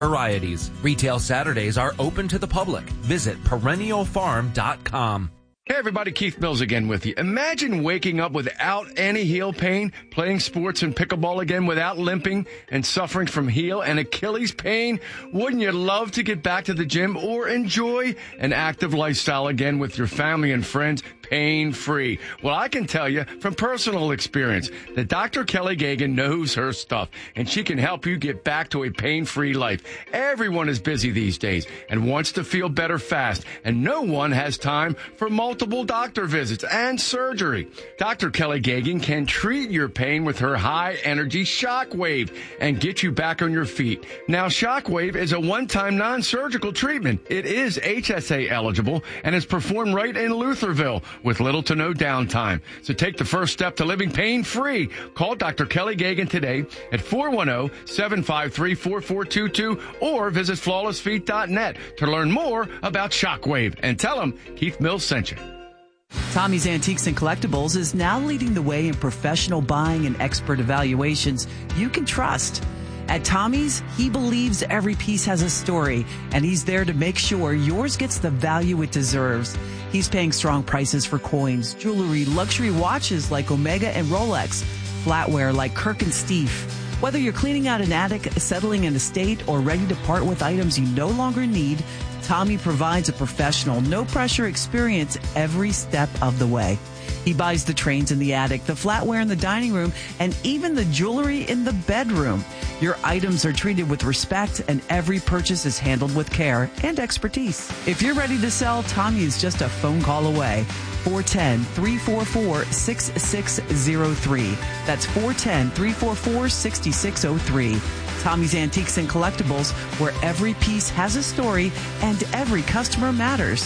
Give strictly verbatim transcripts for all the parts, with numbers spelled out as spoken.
varieties. Retail Saturdays are open to the public. Visit perennial farm dot com. Hey everybody, Keith Mills again with you. Imagine waking up without any heel pain, playing sports and pickleball again without limping and suffering from heel and Achilles pain. Wouldn't you love to get back to the gym or enjoy an active lifestyle again with your family and friends pain-free? Well, I can tell you from personal experience that Doctor Kelly Gagan knows her stuff and she can help you get back to a pain-free life. Everyone is busy these days and wants to feel better fast, and no one has time for multiple Multiple doctor visits and surgery. Doctor Kelly Gagan can treat your pain with her high-energy Shockwave and get you back on your feet. Now, Shockwave is a one-time non-surgical treatment. It is H S A eligible and is performed right in Lutherville with little to no downtime. So take the first step to living pain-free. Call Doctor Kelly Gagan today at four one zero, seven five three, four four two two or visit flawless feet dot net to learn more about Shockwave and tell them Keith Mills sent you. Tommy's Antiques and Collectibles is now leading the way in professional buying and expert evaluations you can trust. At Tommy's, he believes every piece has a story, and he's there to make sure yours gets the value it deserves. He's paying strong prices for coins, jewelry, luxury watches like Omega and Rolex, flatware like Kirk and Steve. Whether you're cleaning out an attic, settling an estate, or ready to part with items you no longer need, Tommy provides a professional, no-pressure experience every step of the way. He buys the trains in the attic, the flatware in the dining room, and even the jewelry in the bedroom. Your items are treated with respect, and every purchase is handled with care and expertise. If you're ready to sell, Tommy is just a phone call away. four one zero, three four four, six six zero three. That's four one zero, three four four, six six zero three. Tommy's Antiques and Collectibles, where every piece has a story and every customer matters.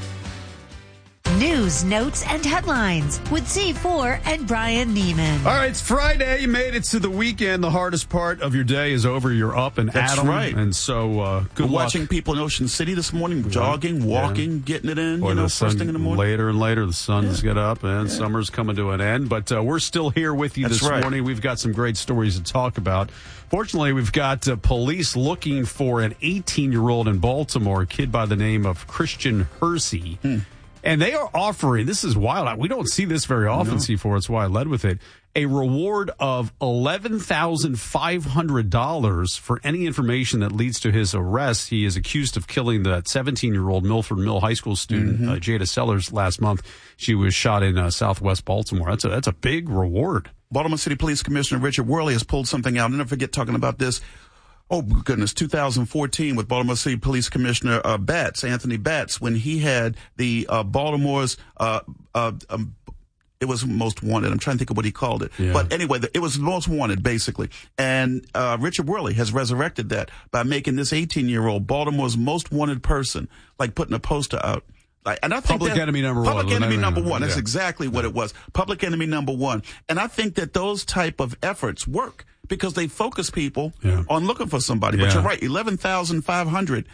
News, notes, and headlines with Z four and Brian Neiman. All right, it's Friday. You made it to the weekend. The hardest part of your day is over. You're up and That's at 'em. right. And so, uh, good We're luck. watching people in Ocean City this morning, jogging, walking, Yeah. getting it in, Boy, you know, the first sun, thing in the morning. later and later, the sun's Yeah. get up, and yeah. summer's coming to an end. But uh, we're still here with you That's this right. morning. We've got some great stories to talk about. Fortunately, we've got uh, police looking for an eighteen-year-old in Baltimore, a kid by the name of Christian Hersey. Hmm. And they are offering, this is wild, we don't see this very often, no. C four, that's why I led with it, a reward of eleven thousand five hundred dollars for any information that leads to his arrest. He is accused of killing that seventeen-year-old Milford Mill High School student, mm-hmm. uh, Jada Sellers, last month. She was shot in uh, southwest Baltimore. That's a, that's a big reward. Baltimore City Police Commissioner Richard Worley has pulled something out. I'll never forget talking about this. Oh, goodness, two thousand fourteen with Baltimore City Police Commissioner uh, Batts, Anthony Batts, when he had the uh, Baltimore's, uh, uh, um, it was most wanted. I'm trying to think of what he called it. Yeah. But anyway, the, it was most wanted, basically. And uh, Richard Worley has resurrected that by making this eighteen-year-old Baltimore's most wanted person, like putting a poster out. Like, and I think Public that, enemy number public one. Public enemy number one. Yeah. That's exactly what it was. Public enemy number one. And I think that those type of efforts work because they focus people yeah. on looking for somebody. Yeah. But you're right. eleven thousand five hundred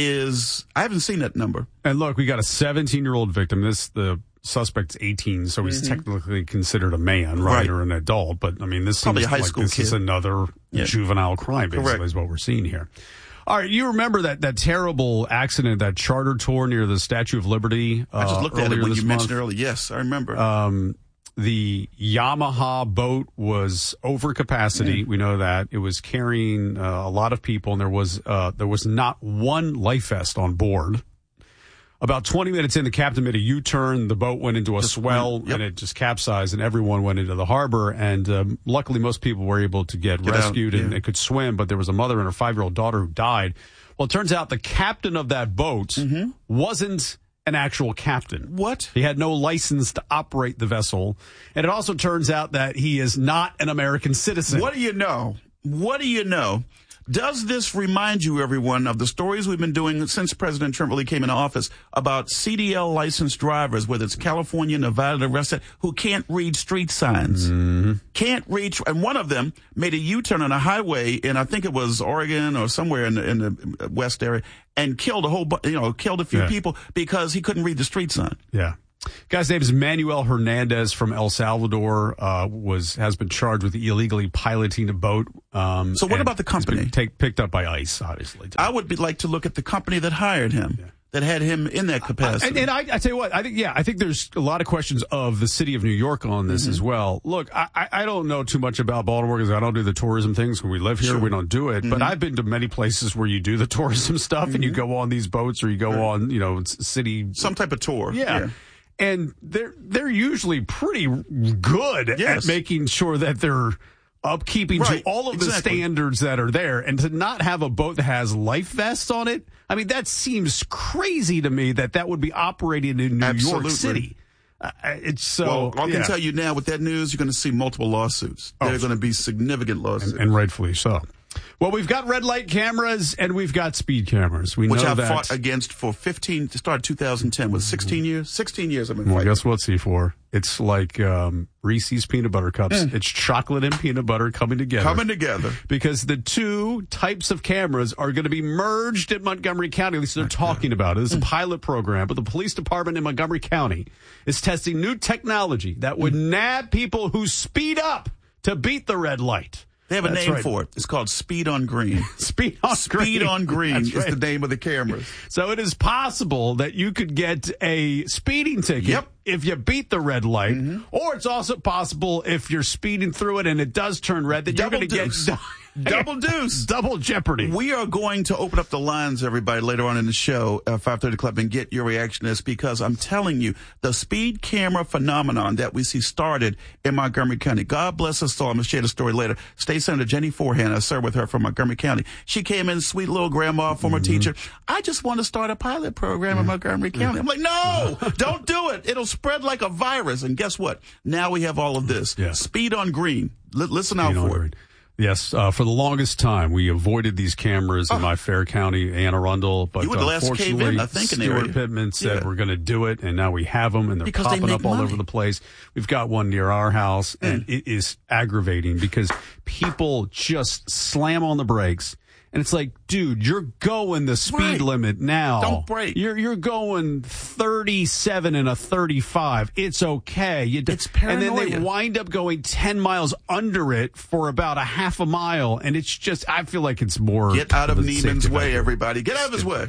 is, I haven't seen that number. And look, we got a seventeen-year-old victim. This, the suspect's eighteen, so he's mm-hmm. technically considered a man, right, right, or an adult. But I mean, this probably seems a high like school this kid. is another yeah. juvenile crime, basically, Correct. is what we're seeing here. All right, you remember that, that terrible accident, that charter tour near the Statue of Liberty? Uh, I just looked at it when you month. mentioned earlier. Yes, I remember. Um, the Yamaha boat was over capacity. Mm. We know that. It was carrying uh, a lot of people, and there was uh, there was not one life vest on board. About twenty minutes in, the captain made a U-turn. The boat went into a just swell, yep. and it just capsized, and everyone went into the harbor. And um, luckily, most people were able to get, get rescued out, yeah. and, and could swim. But there was a mother and her five-year-old daughter who died. Well, it turns out the captain of that boat mm-hmm. wasn't an actual captain. What? He had no license to operate the vessel. And it also turns out that he is not an American citizen. What do you know? What do you know? Does this remind you, everyone, of the stories we've been doing since President Trump really came into office about C D L licensed drivers, whether it's California, Nevada, the rest of it, who can't read street signs? Mm-hmm. Can't read. And one of them made a U-turn on a highway in, I think it was Oregon or somewhere in the, in the west area, and killed a whole, bu- you know, killed a few yeah. people because he couldn't read the street sign. Yeah. Guy's name is Manuel Hernandez from El Salvador. Uh, was has been charged with illegally piloting a boat. Um, so what about the company? Take, picked up by ICE, obviously. I would be, like to look at the company that hired him. Yeah. That had him in that capacity. And, and I, I tell you what, I think, yeah, I think there's a lot of questions of the city of New York on this mm-hmm. as well. Look, I, I don't know too much about Baltimore because I don't do the tourism things. When we live here, sure. we don't do it. Mm-hmm. But I've been to many places where you do the tourism stuff mm-hmm. and you go on these boats or you go right. on, you know, city. Some type of tour. Yeah. yeah. And they're, they're usually pretty good yes. at making sure that they're upkeeping right. to all of exactly. the standards that are there, and to not have a boat that has life vests on it. I mean, that seems crazy to me that that would be operating in New Absolutely. York City. Uh, it's so. Well, I can yeah. tell you now with that news, you're going to see multiple lawsuits. Oh, there are going to be significant lawsuits, and, and rightfully so. Well, we've got red light cameras and we've got speed cameras. We Which know I that. fought against for fifteen. To start two thousand ten was sixteen years. Sixteen years I've been well, fighting. Guess what, C four? It's like um, Reese's peanut butter cups. Mm. It's chocolate and peanut butter coming together. Coming together. Because the two types of cameras are going to be merged in Montgomery County. At least they're talking about it. This is a pilot program, but the police department in Montgomery County is testing new technology that would mm. nab people who speed up to beat the red light. They have a That's name right. for it. It's called Speed on Green. Speed on Speed Green. Speed on Green That's is right. the name of the cameras. So it is possible that you could get a speeding ticket yep. if you beat the red light, mm-hmm. or it's also possible if you're speeding through it and it does turn red that Double you're going to get double deuce, double jeopardy. We are going to open up the lines, everybody, later on in the show, uh, five thirty Club, and get your reaction to this, because I'm telling you, the speed camera phenomenon that we see started in Montgomery County. God bless us all. I'm going to share the story later. State Senator Jenny Forehand, I served with her from Montgomery County. She came in, sweet little grandma, former mm-hmm. teacher. I just want to start a pilot program mm-hmm. in Montgomery County. I'm like, no, don't do it. It'll spread like a virus. And guess what? Now we have all of this. Yeah. Speed on Green. L- listen Speed out for green. it. Yes, uh, for the longest time, we avoided these cameras in oh. my fair county, Anne Arundel, but you were the last unfortunately, cave in, I think, in Stuart area. Pittman said yeah. we're going to do it, and now we have them, and they're because popping they up all money. over the place. We've got one near our house, and mm. it is aggravating because people just slam on the brakes. And it's like, dude, you're going the speed right. limit now. Don't brake. You're you're going thirty-seven and a thirty-five. It's okay. You d- it's paranoia. And then they wind up going ten miles under it for about a half a mile. And it's just, I feel like it's more. Get out of Neiman's way, factor. everybody. Get out of his way.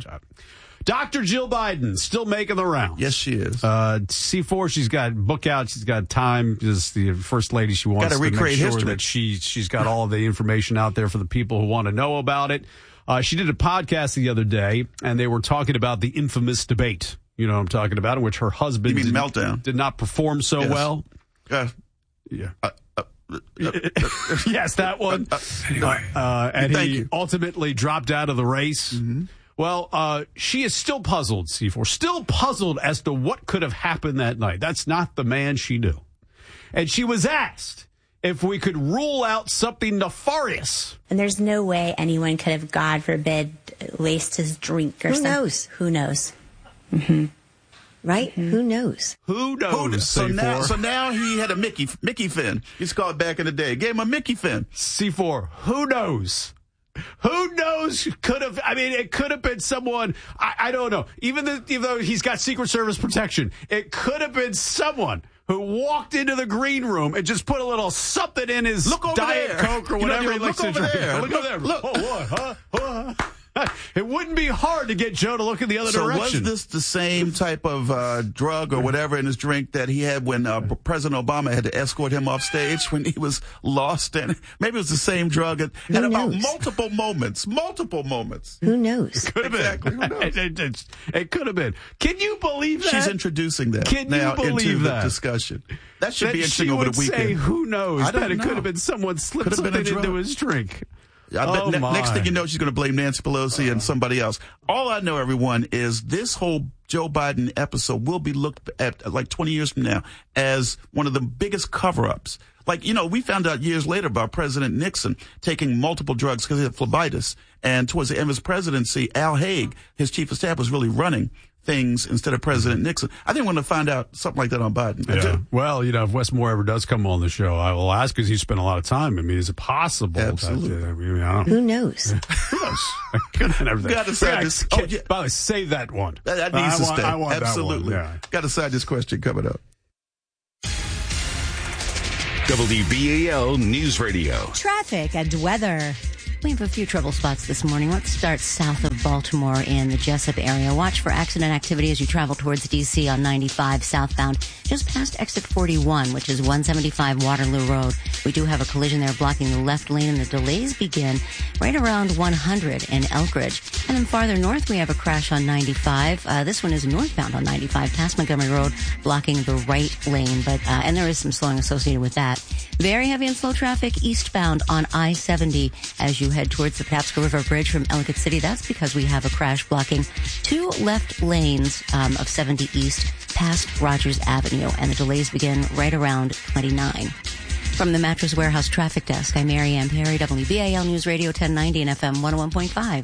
Doctor Jill Biden still making the rounds. Yes, she is. Uh, C four, she's got book out. She's got time. Just the first lady. She wants to make sure history. that she she's got all of the information out there for the people who want to know about it. Uh, she did a podcast the other day, and they were talking about the infamous debate. You know what I'm talking about, in which her husband you mean did, meltdown. did not perform so yes. well. Uh, yeah. Uh, uh, uh, yes, that one. Uh, uh, anyway, uh, and Thank he you. ultimately dropped out of the race. Mm-hmm. Well, uh, she is still puzzled, C four, still puzzled as to what could have happened that night. That's not the man she knew. And she was asked if we could rule out something nefarious. And there's no way anyone could have, God forbid, laced his drink or Who something. knows? Who knows? Mm-hmm. Right? Mm-hmm. Who knows? Who knows? Who knows? So C four? now, so now he had a Mickey Mickey fin. He's called back in the day. Gave him a Mickey fin. C four, who knows? Who knows? Could have, I mean, it could have been someone, I, I don't know. Even, the, even though he's got Secret Service protection, it could have been someone who walked into the green room and just put a little something in his look over Diet there. Coke or you whatever know, he look likes to over drink. there. Look, look over there. Look. Oh, what? Huh? Huh? It wouldn't be hard to get Joe to look in the other so direction. was this the same type of uh, drug or whatever in his drink that he had when uh, President Obama had to escort him off stage when he was lost? And maybe it was the same drug at, at about multiple moments, multiple moments. Who knows? Could have exactly. been. Who knows? it, it, it could have been. Can you believe that? She's introducing that Can now you believe into that? the discussion. That should that be interesting she over would the weekend. Say, who knows? I don't that it know. could have been someone slipped Could have something been a into drug. his drink. I bet oh ne- my. next thing you know, she's going to blame Nancy Pelosi and somebody else. All I know, everyone, is this whole Joe Biden episode will be looked at like twenty years from now as one of the biggest cover-ups Like, you know, we found out years later about President Nixon taking multiple drugs because he had phlebitis. And towards the end of his presidency, Al Haig, his chief of staff, was really running things instead of President Nixon. I think we're going to find out something like that on Biden. Yeah. Well, you know, if Wes Moore ever does come on the show, I will ask because he spent a lot of time. I mean, is it possible? Absolutely. That, uh, I mean, I don't Who knows? Who knows? Got to decide this. Oh, yeah. By the way, save that one. That, that needs I to want, stay. I want Absolutely. That one. Yeah. Got to decide this question coming up. W B A L News Radio. Traffic and weather. We have a few trouble spots this morning. Let's start south of Baltimore in the Jessup area. Watch for accident activity as you travel towards D C on ninety-five southbound, just past exit forty-one, which is one seventy-five Waterloo Road. We do have a collision there blocking the left lane, and the delays begin right around one hundred in Elkridge. And then farther north, we have a crash on ninety-five. Uh, this one is northbound on ninety-five, past Montgomery Road, blocking the right lane. But uh, and there is some slowing associated with that. Very heavy and slow traffic eastbound on I seventy as you head towards the Patapsco River Bridge from Ellicott City. That's because we have a crash blocking two left lanes um, of seventy East past Rogers Avenue, and the delays begin right around twenty-nine. From the Mattress Warehouse Traffic Desk, I'm Mary Ann Perry, W B A L News Radio ten ninety and F M one oh one point five.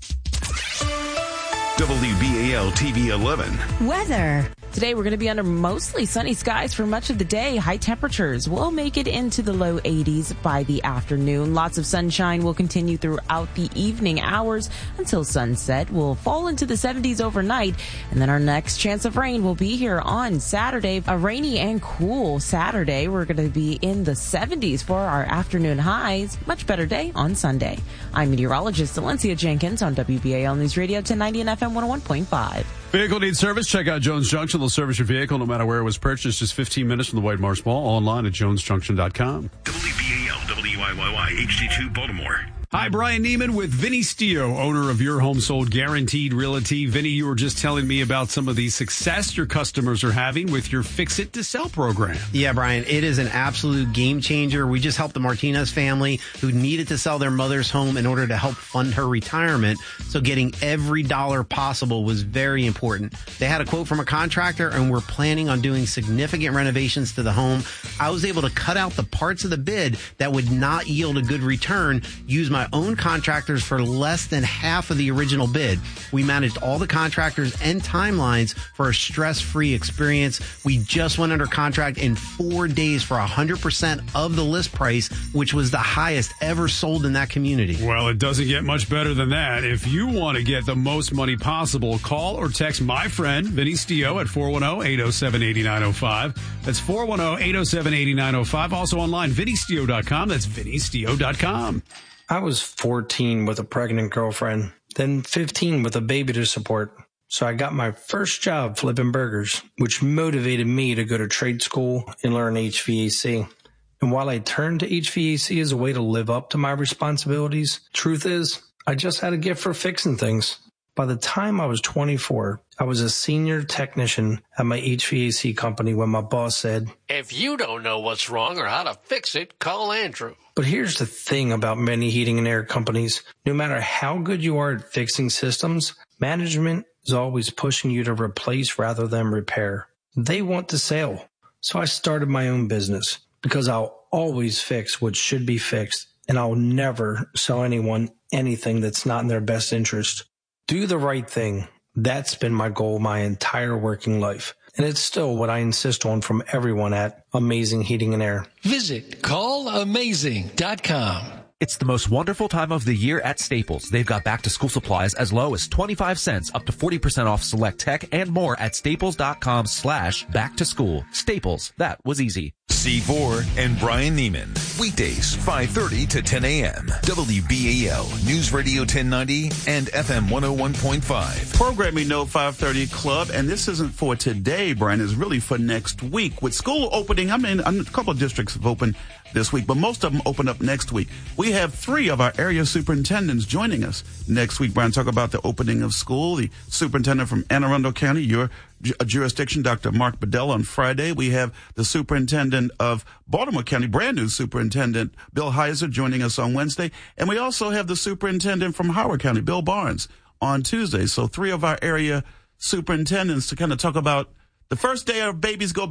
W B A L T V eleven. Weather. Today, we're going to be under mostly sunny skies for much of the day. High temperatures will make it into the low eighties by the afternoon. Lots of sunshine will continue throughout the evening hours until sunset. We'll fall into the seventies overnight, and then our next chance of rain will be here on Saturday. A rainy and cool Saturday. We're going to be in the seventies for our afternoon highs. Much better day on Sunday. I'm meteorologist Valencia Jenkins on W B A L News Radio ten ninety and F M one oh one point five. Vehicle needs service? Check out Jones Junction. They'll service your vehicle no matter where it was purchased. Just fifteen minutes from the White Marsh Mall. Online at jones junction dot com. W B A L W I Y Y H D two Baltimore. Hi, Brian Neiman with Vinny Stio, owner of Your Home Sold Guaranteed Realty. Vinny, you were just telling me about some of the success your customers are having with your Fix It to Sell program. Yeah, Brian, it is an absolute game changer. We just helped the Martinez family who needed to sell their mother's home in order to help fund her retirement. So getting every dollar possible was very important. They had a quote from a contractor and we're planning on doing significant renovations to the home. I was able to cut out the parts of the bid that would not yield a good return, use my own contractors for less than half of the original bid. We managed all the contractors and timelines for a stress-free experience. We just went under contract in four days for one hundred percent of the list price, which was the highest ever sold in that community. Well, it doesn't get much better than that. If you want to get the most money possible, call or text my friend, Vinny Stio, at four one zero, eight zero seven, eight nine zero five. That's four one zero, eight zero seven, eight nine zero five. Also online, vinny stio dot com. That's vinny stio dot com. I was fourteen with a pregnant girlfriend, then fifteen with a baby to support. So I got my first job flipping burgers, which motivated me to go to trade school and learn H V A C. And while I turned to H V A C as a way to live up to my responsibilities, truth is, I just had a gift for fixing things. By the time I was twenty-four, I was a senior technician at my H V A C company when my boss said, "If you don't know what's wrong or how to fix it, call Andrew." But here's the thing about many heating and air companies. No matter how good you are at fixing systems, management is always pushing you to replace rather than repair. They want the sale. So I started my own business because I'll always fix what should be fixed, and I'll never sell anyone anything that's not in their best interest. Do the right thing. That's been my goal my entire working life. And it's still what I insist on from everyone at Amazing Heating and Air. Visit call amazing dot com. It's the most wonderful time of the year at Staples. They've got back-to-school supplies as low as twenty-five cents up to forty percent off select tech and more at staples.com slash back-to-school. Staples, that was easy. C four and Brian Neiman. Weekdays, five thirty to ten a.m. W B A L News Radio ten ninety and F M one oh one point five. Programming Note five thirty Club, and this isn't for today, Brian. It's really for next week. With school opening, I mean, a couple of districts have opened this week, but most of them open up next week. We have three of our area superintendents joining us next week, Brian, talk about the opening of school. The superintendent from Anne Arundel County, your jurisdiction, Doctor Mark Bedell, on Friday. We have the superintendent of Baltimore County, brand new superintendent, Bill Heiser, joining us on Wednesday. And we also have the superintendent from Howard County, Bill Barnes, on Tuesday. So three of our area superintendents to kind of talk about the first day our babies go back.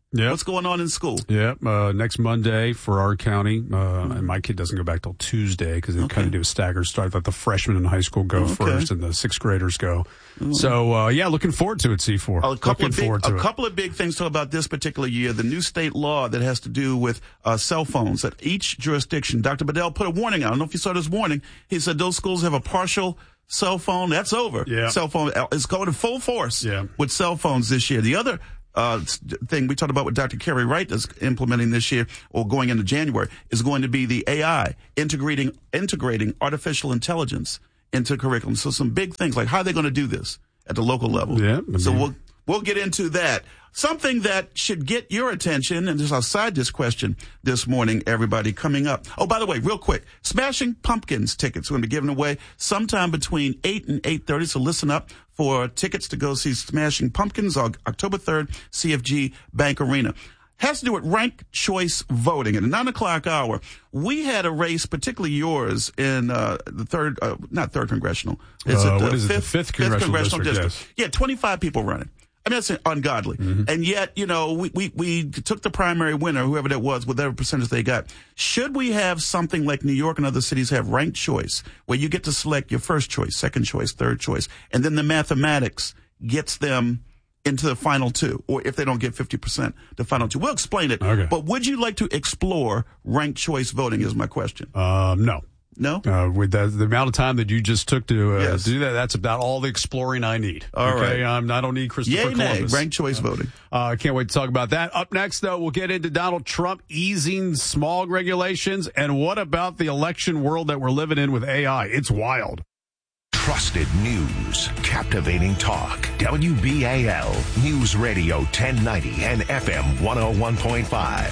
Yep. What's going on in school? Yeah, uh, next Monday for our county, uh, and my kid doesn't go back till Tuesday because they Okay. kind of do a staggered start. Let the freshmen in high school go Okay. first, and the sixth graders go. Ooh. So, uh, yeah, looking forward to it, C four. A couple looking of big, forward to a it. couple of big things to talk about this particular year. The new state law that has to do with uh, cell phones at each jurisdiction. Doctor Bedell put a warning out. I don't know if you saw this warning. He said those schools have a partial cell phone. That's over. Yeah. Cell phone is going in full force Yeah. with cell phones this year. The other uh, thing we talked about with Doctor Kerry Wright is implementing this year or going into January is going to be the A I, integrating integrating artificial intelligence into curriculum. So some big things like how are they going to do this at the local level? Yeah, I so mean- we'll we'll get into that. Something that should get your attention, and just outside this question this morning, everybody, coming up. Oh, by the way, real quick, Smashing Pumpkins tickets are going to be given away sometime between eight and eight thirty, so listen up for tickets to go see Smashing Pumpkins on October third, C F G Bank Arena. Has to do with ranked choice voting. At the nine o'clock hour, we had a race, particularly yours, in uh, the third, uh, not third congressional. It's Uh, at the what is it, the fifth, fifth congressional district, Yeah, twenty-five people running. I mean, that's ungodly. Mm-hmm. And yet, you know, we, we, we took the primary winner, whoever that was, whatever percentage they got. Should we have something like New York and other cities have ranked choice, where you get to select your first choice, second choice, third choice, and then the mathematics gets them into the final two, or if they don't get fifty percent, the final two. We'll explain it. Okay. But would you like to explore ranked choice voting is my question. Um, no. No? Uh, with that, the amount of time that you just took to uh, Yes. do that, that's about all the exploring I need. All okay? right. Um, I don't need Christopher Yay, nay, Columbus. ranked choice voting. I uh, can't wait to talk about that. Up next, though, we'll get into Donald Trump easing smog regulations. And what about the election world that we're living in with A I? It's wild. Trusted news, captivating talk. W B A L News Radio ten ninety and F M one oh one point five.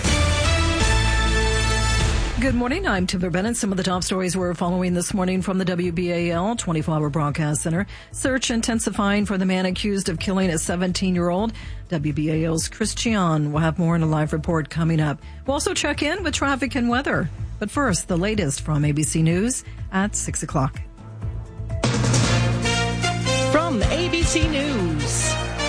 Good morning. I'm Timber Bennett. Some of the top stories we're following this morning from the W B A L twenty-four hour broadcast center. Search intensifying for the man accused of killing a seventeen-year-old. W B A L's Christian will have more in a live report coming up. We'll also check in with traffic and weather. But first, the latest from A B C News at six o'clock. From A B C News,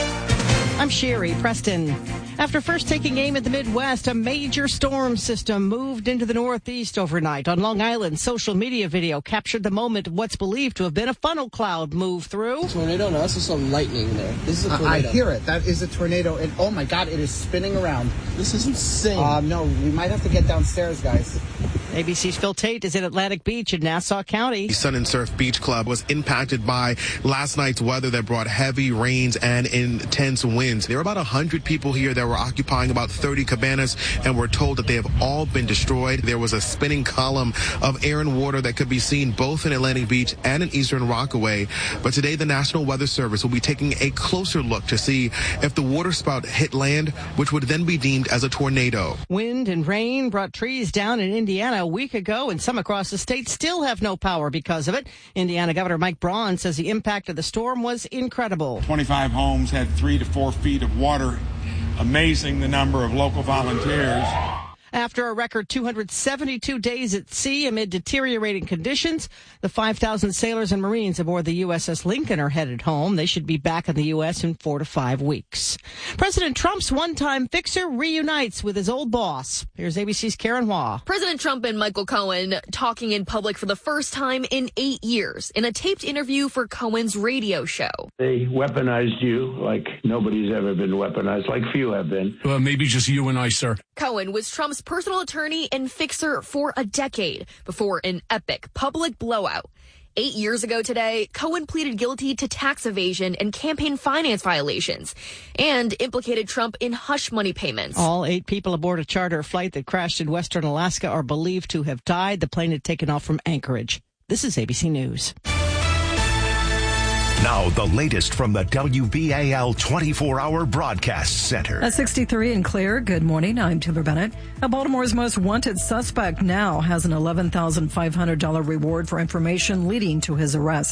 I'm Sherry Preston. After first taking aim at the Midwest, a major storm system moved into the Northeast overnight. On Long Island, social media video captured the moment what's believed to have been a funnel cloud move through. Tornado? No, that's just some lightning there. This is a tornado. I hear it. That is a tornado. And oh my God, it is spinning around. This is insane. Um, no, we might have to get downstairs, guys. A B C's Phil Tate is in Atlantic Beach in Nassau County. The Sun and Surf Beach Club was impacted by last night's weather that brought heavy rains and intense winds. There were about one hundred people here that were occupying about thirty cabanas, and we're told that they have all been destroyed. There was a spinning column of air and water that could be seen both in Atlantic Beach and in Eastern Rockaway. But today, the National Weather Service will be taking a closer look to see if the water spout hit land, which would then be deemed as a tornado. Wind and rain brought trees down in Indiana a week ago, and some across the state still have no power because of it. Indiana Governor Mike Braun says the impact of the storm was incredible. twenty-five homes had three to four feet of water. Amazing the number of local volunteers. After a record two hundred seventy-two days at sea amid deteriorating conditions, the five thousand sailors and Marines aboard the U S S Lincoln are headed home. They should be back in the U S in four to five weeks. President Trump's one-time fixer reunites with his old boss. Here's A B C's Karen Hua. President Trump and Michael Cohen talking in public for the first time in eight years in a taped interview for Cohen's radio show. They weaponized you like nobody's ever been weaponized, like few have been. Well, maybe just you and I, sir. Cohen was Trump's personal attorney and fixer for a decade before an epic public blowout. Eight years ago today, Cohen pleaded guilty to tax evasion and campaign finance violations and implicated Trump in hush money payments. All eight people aboard a charter flight that crashed in western Alaska are believed to have died. The plane had taken off from Anchorage. This is A B C News. Now, the latest from the W B A L twenty-four hour broadcast center. At sixty-three and clear, good morning. I'm Timber Bennett. Now, Baltimore's most wanted suspect now has an eleven thousand five hundred dollars reward for information leading to his arrest.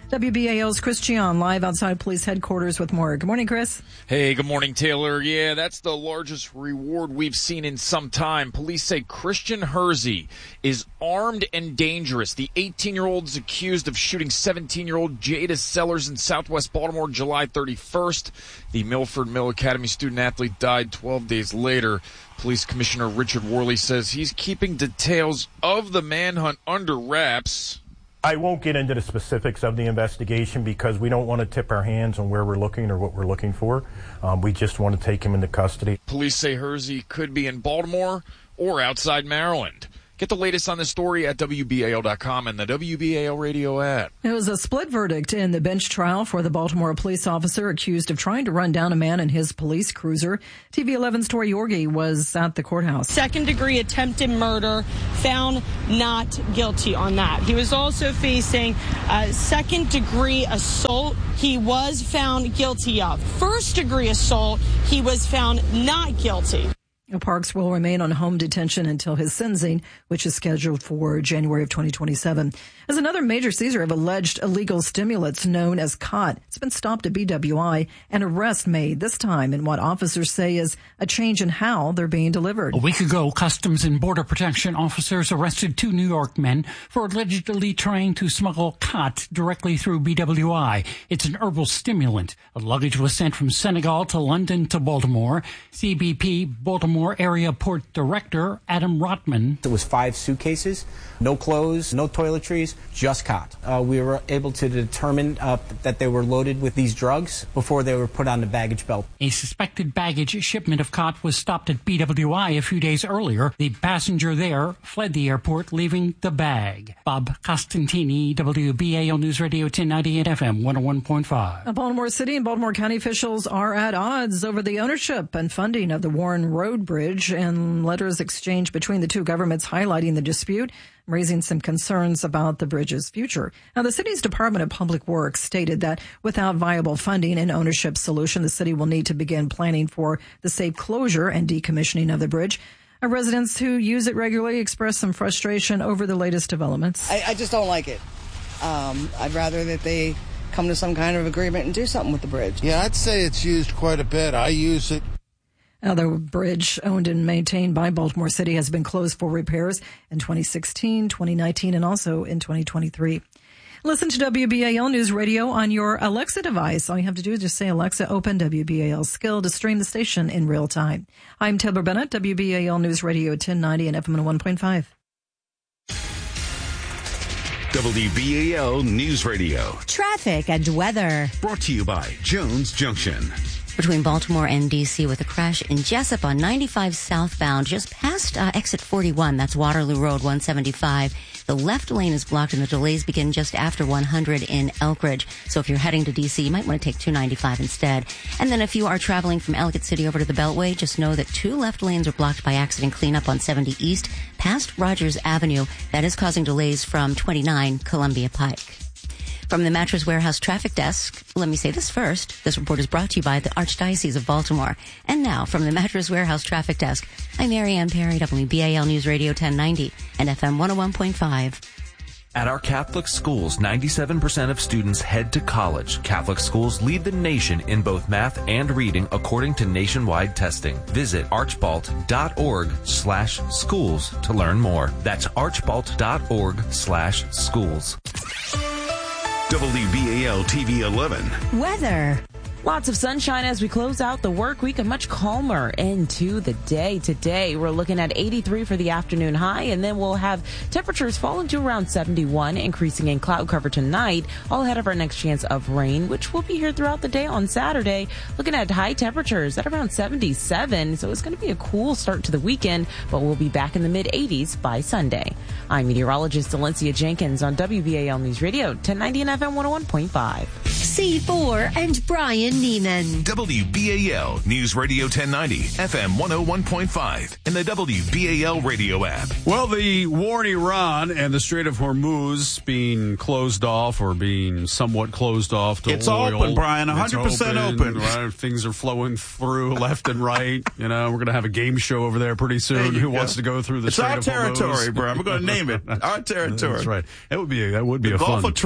W B A L's Chris Chion live outside police headquarters with more. Good morning, Chris. Hey, good morning, Taylor. Yeah, that's the largest reward we've seen in some time. Police say Christian Hersey is armed and dangerous. The eighteen-year-old is accused of shooting seventeen-year-old Jada Sellers in southwest Baltimore July thirty-first. The Milford Mill Academy student-athlete died twelve days later. Police Commissioner Richard Worley says he's keeping details of the manhunt under wraps. I won't get into the specifics of the investigation because we don't want to tip our hands on where we're looking or what we're looking for. Um, we just want to take him into custody. Police say Hersey could be in Baltimore or outside Maryland. Get the latest on this story at W B A L dot com and the W B A L radio app. It was a split verdict in the bench trial for the Baltimore police officer accused of trying to run down a man in his police cruiser. T V eleven's Tori Yorgi was at the courthouse. Second degree attempted murder, found not guilty on that. He was also facing uh, second degree assault. He was found guilty of. First degree assault, he was found not guilty. Parks will remain on home detention until his sentencing, which is scheduled for January of twenty twenty-seven. As another major seizure of alleged illegal stimulants known as khat, it's been stopped at B W I. An arrest made, this time in what officers say is a change in how they're being delivered. A week ago, Customs and Border Protection officers arrested two New York men for allegedly trying to smuggle khat directly through B W I. It's an herbal stimulant. The luggage was sent from Senegal to London to Baltimore. C B P Baltimore Area Port Director Adam Rotman. It was five suitcases, no clothes, no toiletries, just khat. Uh, we were able to determine uh, that they were loaded with these drugs before they were put on the baggage belt. A suspected baggage shipment of khat was stopped at B W I a few days earlier. The passenger there fled the airport, leaving the bag. Bob Costantini, W B A L News Radio ten ninety and F M one oh one point five. Baltimore City and Baltimore County officials are at odds over the ownership and funding of the Warren Road Bridge, and letters exchanged between the two governments highlighting the dispute, raising some concerns about the bridge's future. Now, the city's Department of Public Works stated that without viable funding and ownership solution, the city will need to begin planning for the safe closure and decommissioning of the bridge. Our residents who use it regularly express some frustration over the latest developments. I, I just don't like it. Um, I'd rather that they come to some kind of agreement and do something with the bridge. Yeah, I'd say it's used quite a bit. I use it. Now, the bridge owned and maintained by Baltimore City has been closed for repairs in twenty sixteen, twenty nineteen, and also in twenty twenty-three. Listen to W B A L News Radio on your Alexa device. All you have to do is just say, Alexa, open W B A L skill to stream the station in real time. I'm Taylor Bennett, W B A L News Radio ten ninety and F M one oh one point five. W B A L News Radio. Traffic and weather. Brought to you by Jones Junction. Between Baltimore and D C with a crash in Jessup on ninety-five southbound, just past uh, exit forty-one. That's Waterloo Road one seventy-five. The left lane is blocked and the delays begin just after one hundred in Elkridge. So if you're heading to D C, you might want to take two ninety-five instead. And then if you are traveling from Ellicott City over to the Beltway, just know that two left lanes are blocked by accident cleanup on seventy East past Rogers Avenue. That is causing delays from twenty-nine Columbia Pike. From the Mattress Warehouse Traffic Desk, let me say this first. This report is brought to you by the Archdiocese of Baltimore. And now, from the Mattress Warehouse Traffic Desk, I'm Mary Ann Perry, W B A L News Radio ten ninety and F M one oh one point five. At our Catholic schools, ninety-seven percent of students head to college. Catholic schools lead the nation in both math and reading, according to nationwide testing. Visit archbalt.org slash schools to learn more. That's archbalt.org slash schools. W B A L T V eleven. Weather. Lots of sunshine as we close out the work week, a much calmer end to the day. Today, we're looking at eighty-three for the afternoon high, and then we'll have temperatures falling to around seventy-one, increasing in cloud cover tonight, all ahead of our next chance of rain, which will be here throughout the day on Saturday. Looking at high temperatures at around seventy-seven, so it's going to be a cool start to the weekend, but we'll be back in the mid eighties by Sunday. I'm meteorologist Valencia Jenkins on W B A L News Radio, ten ninety and F M one oh one point five. C four and Brian Neiman. W B A L News Radio ten ninety, F M one oh one point five, and the W B A L radio app. Well, the war in Iran and the Strait of Hormuz being closed off or being somewhat closed off to it's oil. open, Brian, one hundred percent it's open. open. Right? Things are flowing through left and right. You know, we're going to have a game show over there pretty soon. Who go. wants to go through the it's Strait our of territory, Hormuz? Brian. We're going to name it our territory. That's right. That would be a, that would be the a Gulf fun. of Trump.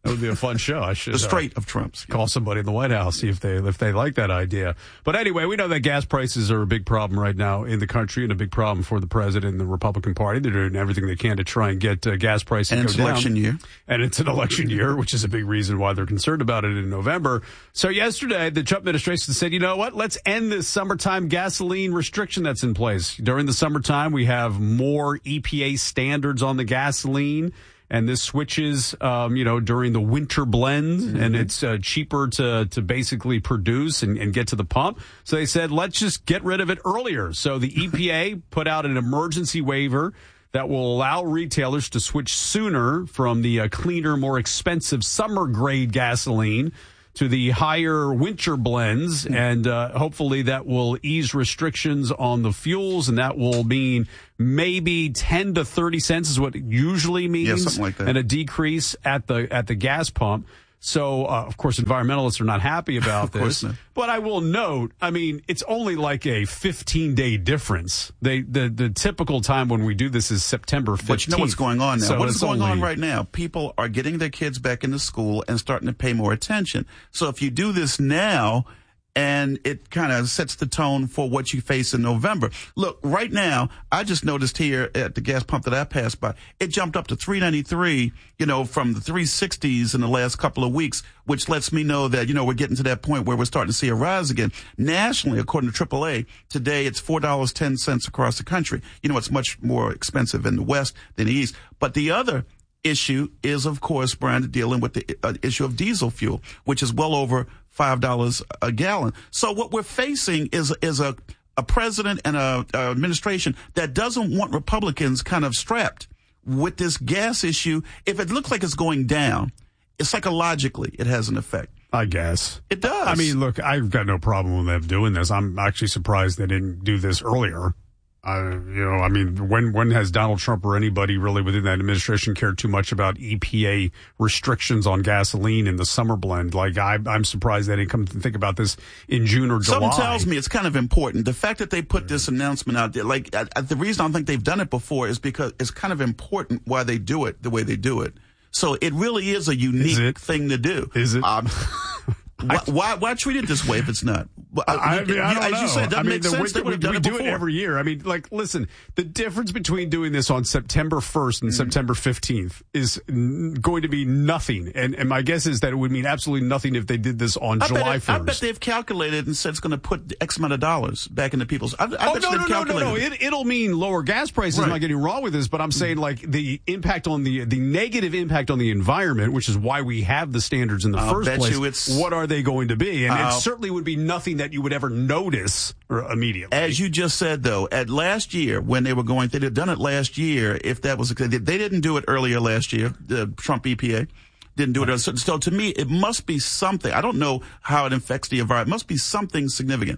That would be a fun show. I should the Strait uh, of Trumps. Call somebody in the White House, see if they if they like that idea. But anyway, we know that gas prices are a big problem right now in the country and a big problem for the president and the Republican Party. They're doing everything they can to try and get uh, gas prices and to go it's down. election year. And it's an election year, which is a big reason why they're concerned about it in November. So yesterday, the Trump administration said, you know what, let's end this summertime gasoline restriction that's in place. During the summertime, we have more E P A standards on the gasoline. And this switches, um, you know, during the winter blend, mm-hmm. and it's uh, cheaper to to basically produce and, and get to the pump. So they said, let's just get rid of it earlier. So the E P A put out an emergency waiver that will allow retailers to switch sooner from the uh, cleaner, more expensive summer grade gasoline to the higher winter blends, and uh, hopefully that will ease restrictions on the fuels, and that will mean maybe ten to thirty cents is what it usually means, yeah, something like that. And a decrease at the at the gas pump. So, uh, of course, environmentalists are not happy about this. Not. But I will note, I mean, it's only like a fifteen-day difference. They, the the typical time when we do this is September fifteenth. But you know what's going on now? So what is going only... on right now? People are getting their kids back into school and starting to pay more attention. So if you do this now, and it kind of sets the tone for what you face in November. Look, right now, I just noticed here at the gas pump that I passed by, it jumped up to three ninety-three, you know, from the three sixties in the last couple of weeks, which lets me know that, you know, we're getting to that point where we're starting to see a rise again. Nationally, according to triple A, today it's four dollars and ten cents across the country. You know, it's much more expensive in the West than the East. But the other issue is, of course, Brian, dealing with the uh, issue of diesel fuel, which is well over five dollars a gallon. So what we're facing is is a, a president and a, a administration that doesn't want Republicans kind of strapped with this gas issue. If it looks like it's going down, psychologically, it has an effect. I guess. It does. I mean, look, I've got no problem with them doing this. I'm actually surprised they didn't do this earlier. Uh, you know, I mean, when when has Donald Trump or anybody really within that administration cared too much about E P A restrictions on gasoline in the summer blend? Like, I, I'm surprised they didn't come to think about this in June or July. Something tells me it's kind of important. The fact that they put this announcement out there, like, I, I, the reason I don't think they've done it before is because it's kind of important why they do it the way they do it. So it really is a unique thing to do. Is it? Um, why, why why treat it this way if it's not? I, mean, I don't As know. you said, it doesn't I mean, make the sense. They would have done we it do before. it every year. I mean, like, listen, the difference between doing this on September first and mm-hmm. September fifteenth is n- going to be nothing. And, and my guess is that it would mean absolutely nothing if they did this on I July bet first. I bet they've calculated and said it's going to put X amount of dollars back into people's. I, I oh, bet no, they've no, no, calculated no, no. It, it'll mean lower gas prices. Right. I'm not getting wrong with this, but I'm saying, like, the impact on the, the negative impact on the environment, which is why we have the standards in the I'll first bet place. You it's, what are they going to be? And uh, it certainly would be nothing that you would ever notice immediately. As you just said, though, at last year when they were going, they'd have done it last year. If that was, they didn't do it earlier last year. The Trump E P A didn't do it. So, so to me, it must be something. I don't know how it affects the environment. It must be something significant.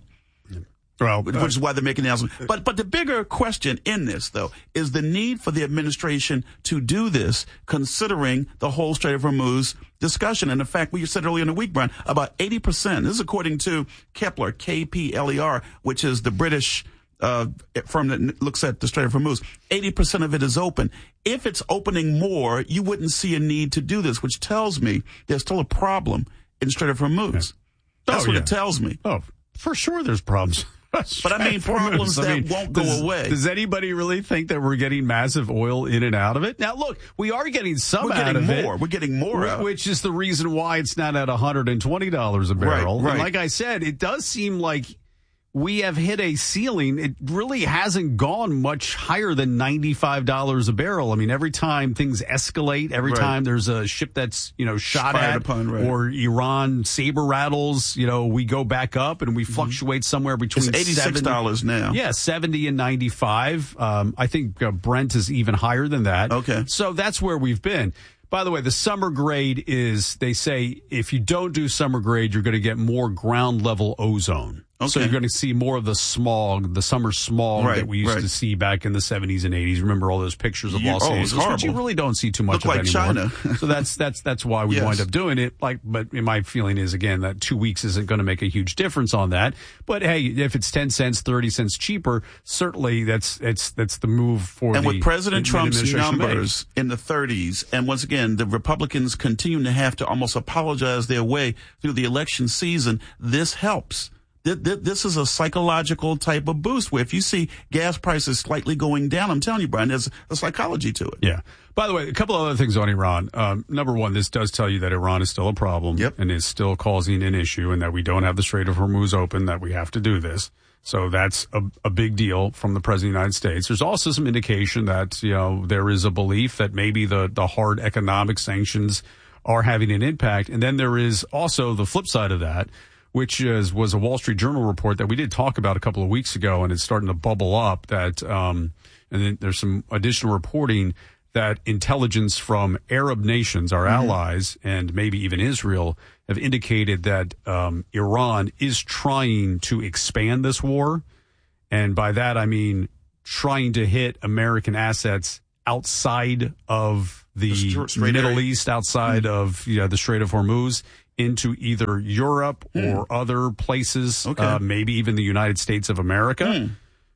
Well, which uh, is why they're making the announcement. But but the bigger question in this, though, is the need for the administration to do this, considering the whole Strait of Hormuz discussion. And the fact, we said earlier in the week, Brian, about eighty percent, this is according to Kepler, K P L E R, which is the British uh firm that looks at the Strait of Hormuz, eighty percent of it is open. If it's opening more, you wouldn't see a need to do this, which tells me there's still a problem in Strait of Hormuz. Yeah. That's oh, what yeah. it tells me. Oh, for sure there's problems. But I mean, problems I mean, that won't go does, away. Does anybody really think that we're getting massive oil in and out of it? Now, look, we are getting some we're out getting of more. it. We're getting more out. Which is the reason why it's not at one hundred twenty dollars a barrel. Right, right. And like I said, it does seem like we have hit a ceiling. It really hasn't gone much higher than ninety-five dollars a barrel. I mean, every time things escalate, every right. time there's a ship that's, you know, shot Fired at upon, right. or Iran saber rattles, you know, we go back up and we mm-hmm. fluctuate somewhere between it's eighty-six dollars seventy, now. Yeah, seventy and ninety-five. Um, I think uh, Brent is even higher than that. Okay. So that's where we've been. By the way, the summer grade is, they say, if you don't do summer grade, you're going to get more ground level ozone. Okay. So you're going to see more of the smog, the summer smog right, that we used right. to see back in the seventies and eighties. Remember all those pictures of You, Los oh, Angeles, which you really don't see too much Look of like anymore. China. So that's that's that's why we yes. wind up doing it. Like, but my feeling is again that two weeks isn't going to make a huge difference on that. But hey, if it's ten cents, thirty cents cheaper, certainly that's it's that's the move for. And the, with President the Trump's administration numbers in the thirties, and once again the Republicans continue to have to almost apologize their way through the election season, this helps. This is a psychological type of boost where if you see gas prices slightly going down, I'm telling you, Brian, there's a psychology to it. Yeah. By the way, a couple of other things on Iran. Um, number one, this does tell you that Iran is still a problem yep. and is still causing an issue, and that we don't have the Strait of Hormuz open, that we have to do this. So that's a, a big deal from the President of the United States. There's also some indication that, you know, there is a belief that maybe the, the hard economic sanctions are having an impact. And then there is also the flip side of that, which is, was a Wall Street Journal report that we did talk about a couple of weeks ago, and it's starting to bubble up that, um, and then there's some additional reporting that intelligence from Arab nations, our mm-hmm. allies, and maybe even Israel, have indicated that um, Iran is trying to expand this war. And by that, I mean trying to hit American assets outside of the, the Middle area. East, outside mm-hmm. of you know, the Strait of Hormuz, into either Europe mm. or other places, okay. uh, maybe even the United States of America. Mm.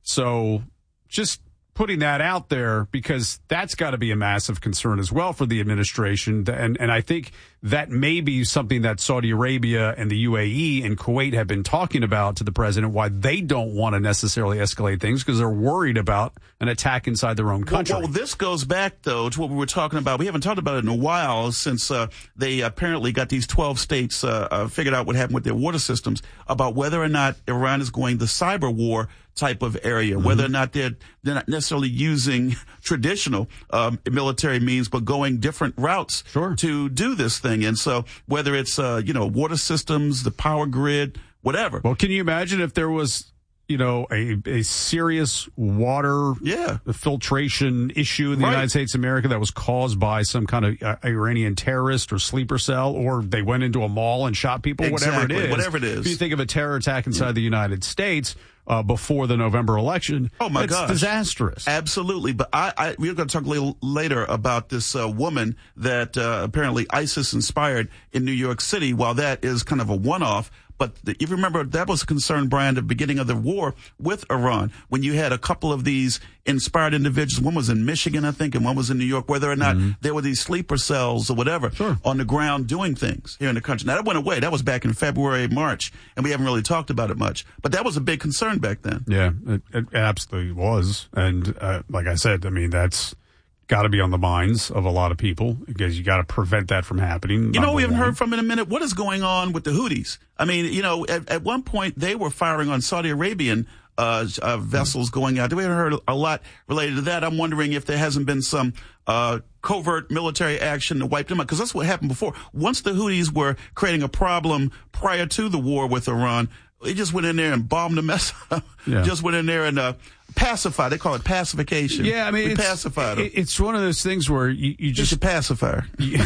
So just putting that out there, because that's got to be a massive concern as well for the administration. And, and I think that may be something that Saudi Arabia and the U A E and Kuwait have been talking about to the president, why they don't want to necessarily escalate things, because they're worried about an attack inside their own country. Well, well, this goes back, though, to what we were talking about. We haven't talked about it in a while since uh, they apparently got these twelve states uh, uh, figured out what happened with their water systems, about whether or not Iran is going the cyber war type of area, mm-hmm. whether or not they're, they're not necessarily using traditional um, military means, but going different routes sure. to do this thing. And so whether it's, uh, you know, water systems, the power grid, whatever. Well, can you imagine if there was, you know, a, a serious water yeah. filtration issue in the right. United States of America that was caused by some kind of uh, Iranian terrorist or sleeper cell, or they went into a mall and shot people, exactly. whatever it is. Whatever it is. If you think of a terror attack inside yeah. the United States uh, before the November election, oh my it's gosh. disastrous. Absolutely. But I, I we're going to talk a little later about this uh, woman that uh, apparently ISIS inspired in New York City. While that is kind of a one-off, but the, if you remember, that was a concern, Brian, at the beginning of the war with Iran, when you had a couple of these inspired individuals. One was in Michigan, I think, and one was in New York, whether or not mm-hmm. there were these sleeper cells or whatever sure. on the ground doing things here in the country. Now, that went away. That was back in February, March, and we haven't really talked about it much. But that was a big concern back then. Yeah, it, it absolutely was. And uh, like I said, I mean, that's got to be on the minds of a lot of people, because you got to prevent that from happening. You know, we haven't heard from in a minute. What is going on with the Houthis? I mean, you know, at, at one point they were firing on Saudi Arabian uh, uh, vessels going out. We haven't heard a lot related to that. I'm wondering if there hasn't been some uh, covert military action to wipe them out, because that's what happened before. Once the Houthis were creating a problem prior to the war with Iran, they just went in there and bombed the mess up. Yeah. Just went in there and uh, pacified. They call it pacification. Yeah, I mean, we it's, pacified them. It's one of those things where you, you just it's a pacifier. You,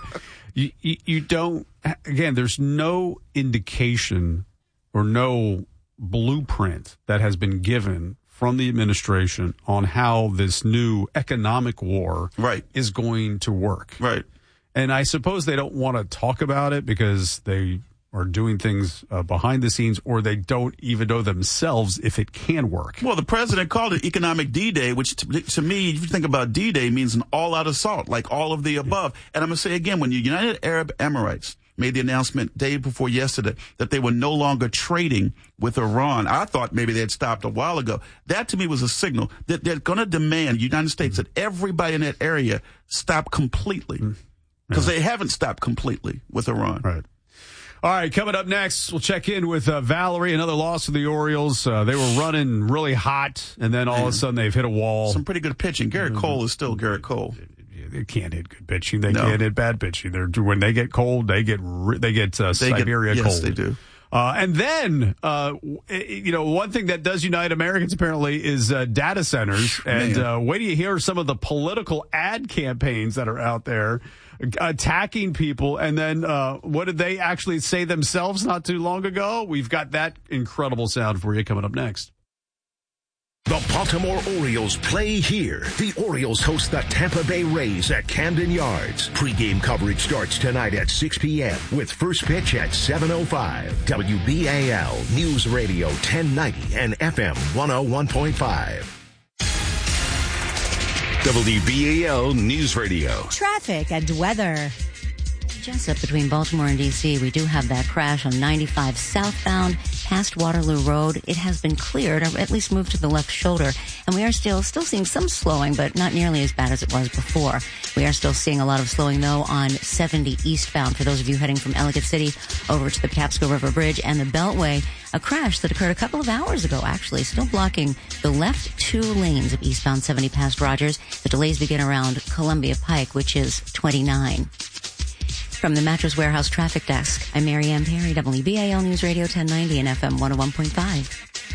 you, you don't. Again, there's no indication or no blueprint that has been given from the administration on how this new economic war right. is going to work. Right. And I suppose they don't want to talk about it because they are doing things uh, behind the scenes, or they don't even know themselves if it can work. Well, the president called it economic D-Day, which to, to me, if you think about D-Day, means an all-out assault, like all of the above. Yeah. And I'm going to say again, when the United Arab Emirates made the announcement day before yesterday that they were no longer trading with Iran, I thought maybe they had stopped a while ago. That to me was a signal that they're going to demand, the United States, that everybody in that area stop completely, because yeah. they haven't stopped completely with Iran. Right. All right, coming up next, we'll check in with uh, Valerie. Another loss for the Orioles. Uh, they were running really hot, and then all Man. of a sudden they've hit a wall. Some pretty good pitching. Garrett mm-hmm. Cole is still Garrett Cole. They can't hit good pitching. They no. can't hit bad pitching. They're when they get cold, they get they get uh, they Siberia get, cold. Yes, they do. Uh, and then, uh, you know, one thing that does unite Americans apparently is uh, data centers. And uh, wait till you hear some of the political ad campaigns that are out there attacking people. And then uh, what did they actually say themselves not too long ago? We've got that incredible sound for you coming up next. The Baltimore Orioles play here. The Orioles host the Tampa Bay Rays at Camden Yards. Pre-game coverage starts tonight at six p.m. with first pitch at seven oh five. W B A L News Radio ten ninety and F M one oh one point five. W B A L News Radio. Traffic and weather. Jessup between Baltimore and D C, we do have that crash on ninety-five southbound past Waterloo Road. It has been cleared, or at least moved to the left shoulder, and we are still still seeing some slowing, but not nearly as bad as it was before. We are still seeing a lot of slowing, though, on seventy eastbound for those of you heading from Ellicott City over to the Patapsco River Bridge and the Beltway. A crash that occurred a couple of hours ago, actually, still blocking the left two lanes of eastbound seventy past Rogers. The delays begin around Columbia Pike, which is twenty-nine. From the Mattress Warehouse Traffic Desk, I'm Mary Ann Perry, W B A L News Radio ten ninety and F M one oh one point five.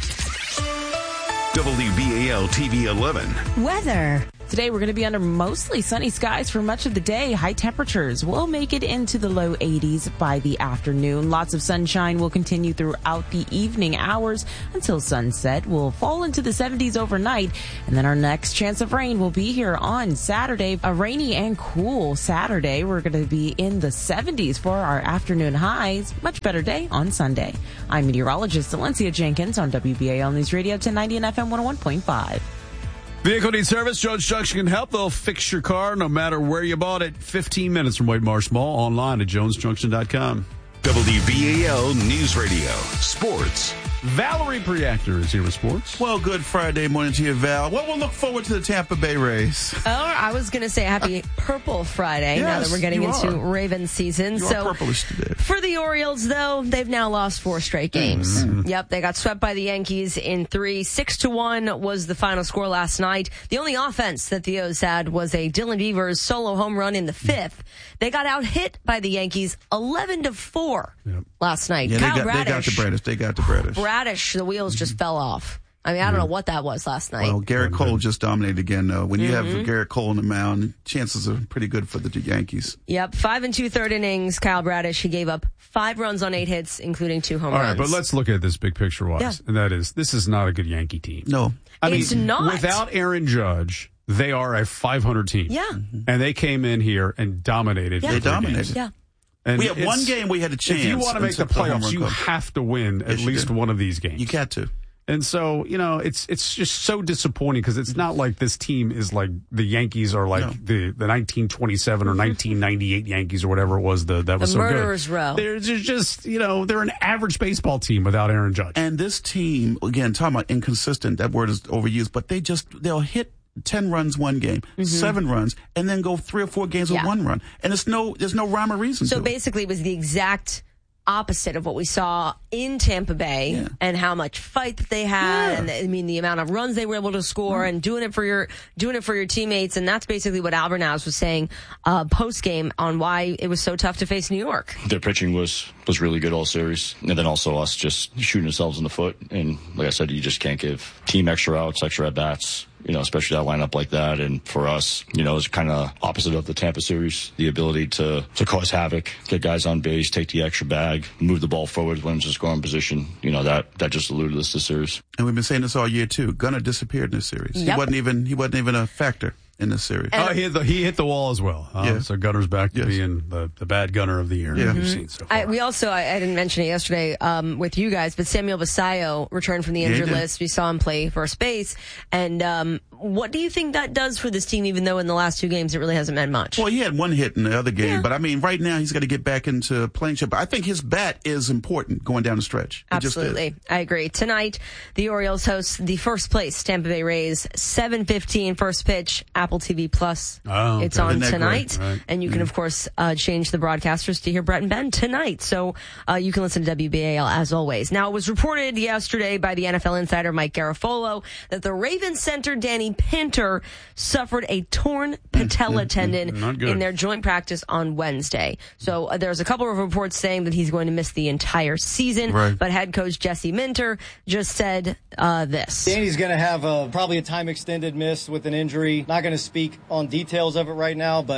W B A L T V eleven. Weather. Today we're going to be under mostly sunny skies for much of the day. High temperatures will make it into the low eighties by the afternoon. Lots of sunshine will continue throughout the evening hours until sunset. We'll fall into the seventies overnight, and then our next chance of rain will be here on Saturday. A rainy and cool Saturday. We're going to be in the seventies for our afternoon highs. Much better day on Sunday. I'm meteorologist Valencia Jenkins on W B A L News Radio ten ninety and F M one oh one point five. Vehicle needs service. Jones Junction can help. They'll fix your car no matter where you bought it. fifteen minutes from White Marsh Mall. Online at jones junction dot com. W B A L News Radio. Sports. Valerie Priactor is here with sports. Well, good Friday morning to you, Val. Well, we'll look forward to the Tampa Bay Rays. Oh, I was going to say happy Purple Friday yes, now that we're getting into are. Ravens season. You so are purplish today. For the Orioles, though, they've now lost four straight games. Mm-hmm. Yep, they got swept by the Yankees in three. Six to one was the final score last night. The only offense that the O's had was a Dylan Beavers solo home run in the fifth. They got out hit by the Yankees eleven to four yep. last night. Yeah, Kyle they got, Bradish, they got the Bradish. They got the Bradish. Bradish, the wheels just fell off. I mean, I don't know what that was last night. Well, Garrett Cole just dominated again, though. When you Mm-hmm. have Garrett Cole on the mound, chances are pretty good for the Yankees. Yep, five and two-third innings. Kyle Bradish, he gave up five runs on eight hits, including two home All runs. right, but let's look at this big picture wise. Yeah. And that is, this is not a good Yankee team. No. I It's mean, not. Without Aaron Judge, they are a five hundred team. Yeah. And they came in here and dominated. Yeah. for They three dominated. games. Yeah. And We had it's- one game we had a chance. If you want to make the and took the home playoffs, run you call. have to win at Yes, you least do. one of these games. You got to. And so, you know, it's it's just so disappointing because it's not like this team is like the Yankees are like No. the, the nineteen twenty-seven or nineteen ninety-eight Yankees or whatever it was the, that was The so murderer's good. row. They're just, just, you know, they're an average baseball team without Aaron Judge. And this team, again, talking about inconsistent, that word is overused, but they just, they'll hit ten runs one game, Mm-hmm. seven runs, and then go three or four games with Yeah. one run. And it's no, there's no rhyme or reason So to it. basically, it was the exact opposite of what we saw in Tampa Bay Yeah. and how much fight that they had, Yeah. and I mean the amount of runs they were able to score, and doing it for your doing it for your teammates. And that's basically what Albernouz was saying uh, post game on why it was so tough to face New York. Their pitching was was really good all series, and then also us just shooting ourselves in the foot. And like I said, you just can't give team extra outs, extra at bats. You know, especially that lineup like that. And for us, you know, it's kind of opposite of the Tampa series. The ability to, to cause havoc, get guys on base, take the extra bag, move the ball forward when it's in scoring position. You know, that, that just eluded us this series. And we've been saying this all year too. Gunnar disappeared in this series. Yep. He wasn't even he wasn't even a factor in this series. Oh, he hit the, he hit the wall as well. Uh, Yeah. So Gunner's back to Yes. being the, the bad gunner of the year Yeah. that we've Mhm. seen so far. I, we also, I, I didn't mention it yesterday um, with you guys, but Samuel Basayo returned from the Yeah, he injured did. list. We saw him play first base. And um, what do you think that does for this team, even though in the last two games it really hasn't meant much? Well, he had one hit in the other game, but I mean, right now he's got to get back into playing shape. But I think his bat is important going down the stretch. It just is. Absolutely. I agree. Tonight, the Orioles host the first place Tampa Bay Rays, seven fifteen first pitch, Apple T V Plus. Oh, okay. It's on Isn't that tonight. great? Right. And you can, of course, uh, change the broadcasters to hear Brett and Ben tonight. So uh, you can listen to W B A L as always. Now, it was reported yesterday by the N F L insider Mike Garafolo that the Ravens center Danny Pinter suffered a torn patella tendon Not good. in their joint practice on Wednesday. So uh, there's a couple of reports saying that he's going to miss the entire season. Right. But head coach Jesse Minter just said uh, this. Danny's going to have a, probably a time extended miss with an injury. Not going to speak on details of it right now, but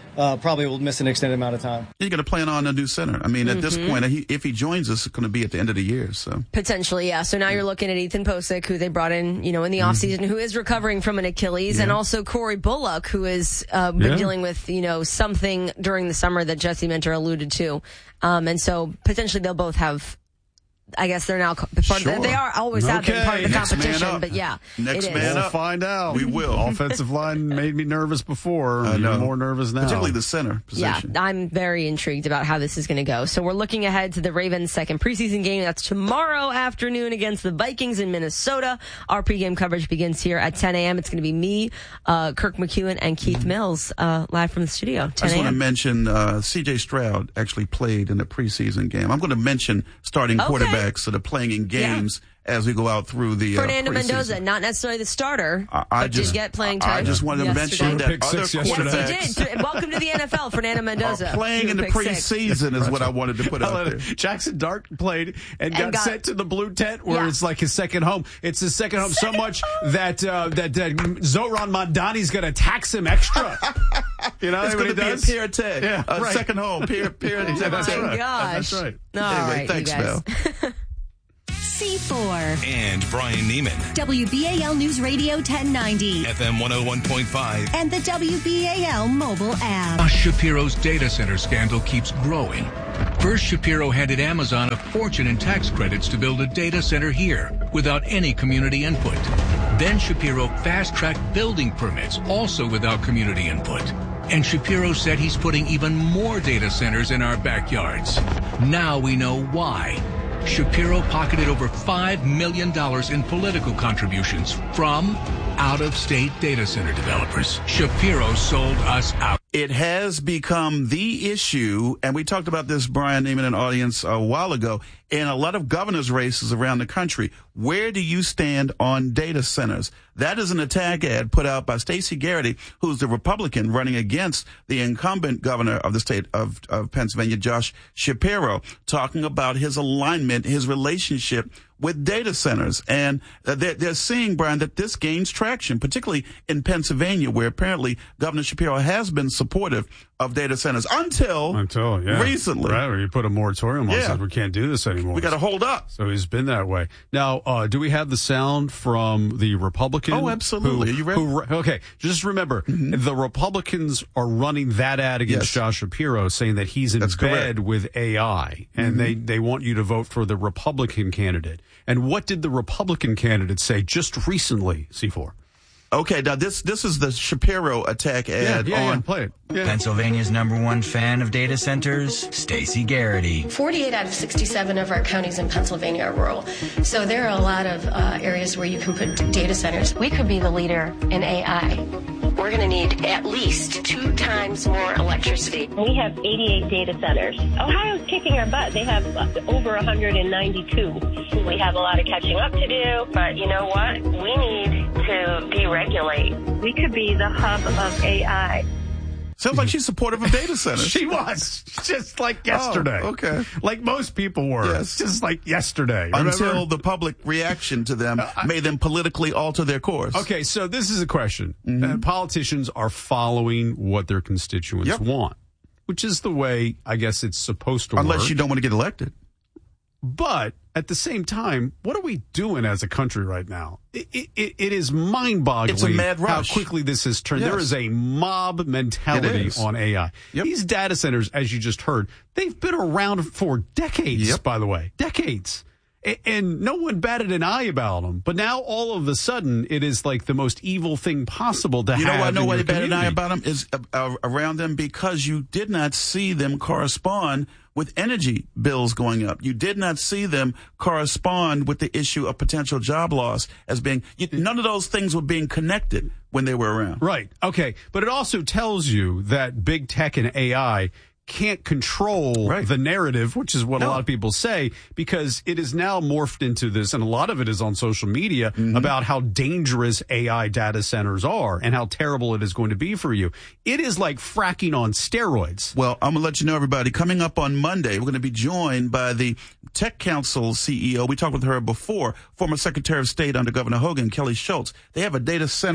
uh, probably will miss an extended amount of time. You're going to plan on a new center. I mean, at Mm-hmm. this point, he, if he joins us, it's going to be at the end of the year. So Potentially, yeah. So now you're looking at Ethan Posick, who they brought in, you know, in the offseason, who is recovering from an Achilles, Yeah. and also Corey Bullock, who has uh, been Yeah. dealing with, you know, something during the summer that Jesse Minter alluded to. Um, and so potentially they'll both have, I guess they're now part Sure. of, they are always have been Okay. part of the Next man competition, up. but yeah, Next it is. man We'll up. find out. We will. Offensive line made me nervous before. I know. Even more nervous now. Particularly the center Yeah, position. I'm very intrigued about how this is going to go. So we're looking ahead to the Ravens' second preseason game. That's tomorrow afternoon against the Vikings in Minnesota. Our pregame coverage begins here at ten a.m. It's going to be me, uh, Kirk McEwen, and Keith Mills uh, live from the studio. I ten just want to a.m. mention uh, C J Stroud actually played in the preseason game. I'm going to mention starting Okay. quarterbacks that are playing in games as we go out through the uh, Fernando preseason. Mendoza, not necessarily the starter, I, I but just did get playing I time. just wanted to mention yesterday. that other quarterbacks Yes, he did. Welcome to the N F L, Fernando Mendoza. are playing in the Pick six. preseason is what I wanted to put out there. Jackson Dart played and, And got, got- sent to the blue tent where Yeah. it's like his second home. It's his second home so much that uh, that that Zoran Mondani's going to tax him extra. You know It's what going he to be a does? peer tech. Yeah, uh, right. Second home, peer, peer Yeah, tech. that's Oh my right. gosh. That's right. All Anyway, right, thanks, you guys. Val. C four. And Brian Neiman. W B A L News Radio ten ninety. F M one oh one point five. And the W B A L mobile app. Josh Shapiro's data center scandal keeps growing. First, Shapiro handed Amazon a fortune in tax credits to build a data center here without any community input. Then Shapiro fast-tracked building permits, also without community input. And Shapiro said he's putting even more data centers in our backyards. Now we know why. Shapiro pocketed over five million dollars in political contributions from out-of-state data center developers. Shapiro sold us out. It has become the issue, and we talked about this, Brian Neiman, in an audience a while ago, in a lot of governors' races around the country. Where do you stand on data centers? That is an attack ad put out by Stacey Garrity, who's the Republican running against the incumbent governor of the state of, of Pennsylvania, Josh Shapiro, talking about his alignment, his relationship with data centers. And they're, they're seeing, Brian, that this gains traction, particularly in Pennsylvania, where apparently Governor Shapiro has been supportive of data centers until, Until yeah. recently. Right, where you put a moratorium on, Yeah. says we can't do this anymore. We got to hold up. So he's been that way. Now, uh, do we have the sound from the Republican? Oh, absolutely. Who, Are you ready? who- okay, just remember, the Republicans are running that ad against Yes. Josh Shapiro, saying that he's in That's bed correct. with A I, and Mhm. they, they want you to vote for the Republican candidate. And what did the Republican candidate say just recently, C four? Okay, now this this is the Shapiro attack ad yeah, yeah, on play it. Pennsylvania's number one fan of data centers, Stacey Garrity. forty-eight out of sixty-seven of our counties in Pennsylvania are rural. So there are a lot of uh, areas where you can put data centers. We could be the leader in A I. We're going to need at least two times more electricity. We have eighty-eight data centers. Ohio's kicking our butt. They have over one hundred ninety-two. We have a lot of catching up to do, but you know what? We need to deregulate. We could be the hub of A I. Sounds like she's supportive of data centers. She was just like yesterday. Oh, okay. Like most people were. Yes. Just like yesterday. Remember? Until the public reaction to them made them politically alter their course. Okay, so this is a question. Mm-hmm. Uh, politicians are following what their constituents Yep. want, which is the way I guess it's supposed to work. Unless you don't want to get elected. But at the same time, what are we doing as a country right now? It, it, it is mind-boggling It's a mad how rush. quickly this has turned. Yes. There is a mob mentality It is. on A I. Yep. These data centers, as you just heard, they've been around for decades, Yep. by the way. Decades. A- And no one batted an eye about them. But now all of a sudden, it is like the most evil thing possible to You know have why I know in why your they batted an eye community. about them is uh, uh, around them because you did not see them correspond with energy bills going up. You did not see them correspond with the issue of potential job loss as being, you, none of those things were being connected when they were around. Right. Okay. But it also tells you that big tech and A I can't control Right. the narrative, which is what a No. lot of people say, because it is now morphed into this, and a lot of it is on social media, Mm-hmm. about how dangerous A I data centers are and how terrible it is going to be for you. It is like fracking on steroids. Well, I'm going to let you know, everybody, coming up on Monday, we're going to be joined by the Tech Council C E O. We talked with her before, former Secretary of State under Governor Hogan, Kelly Schultz. They have a data center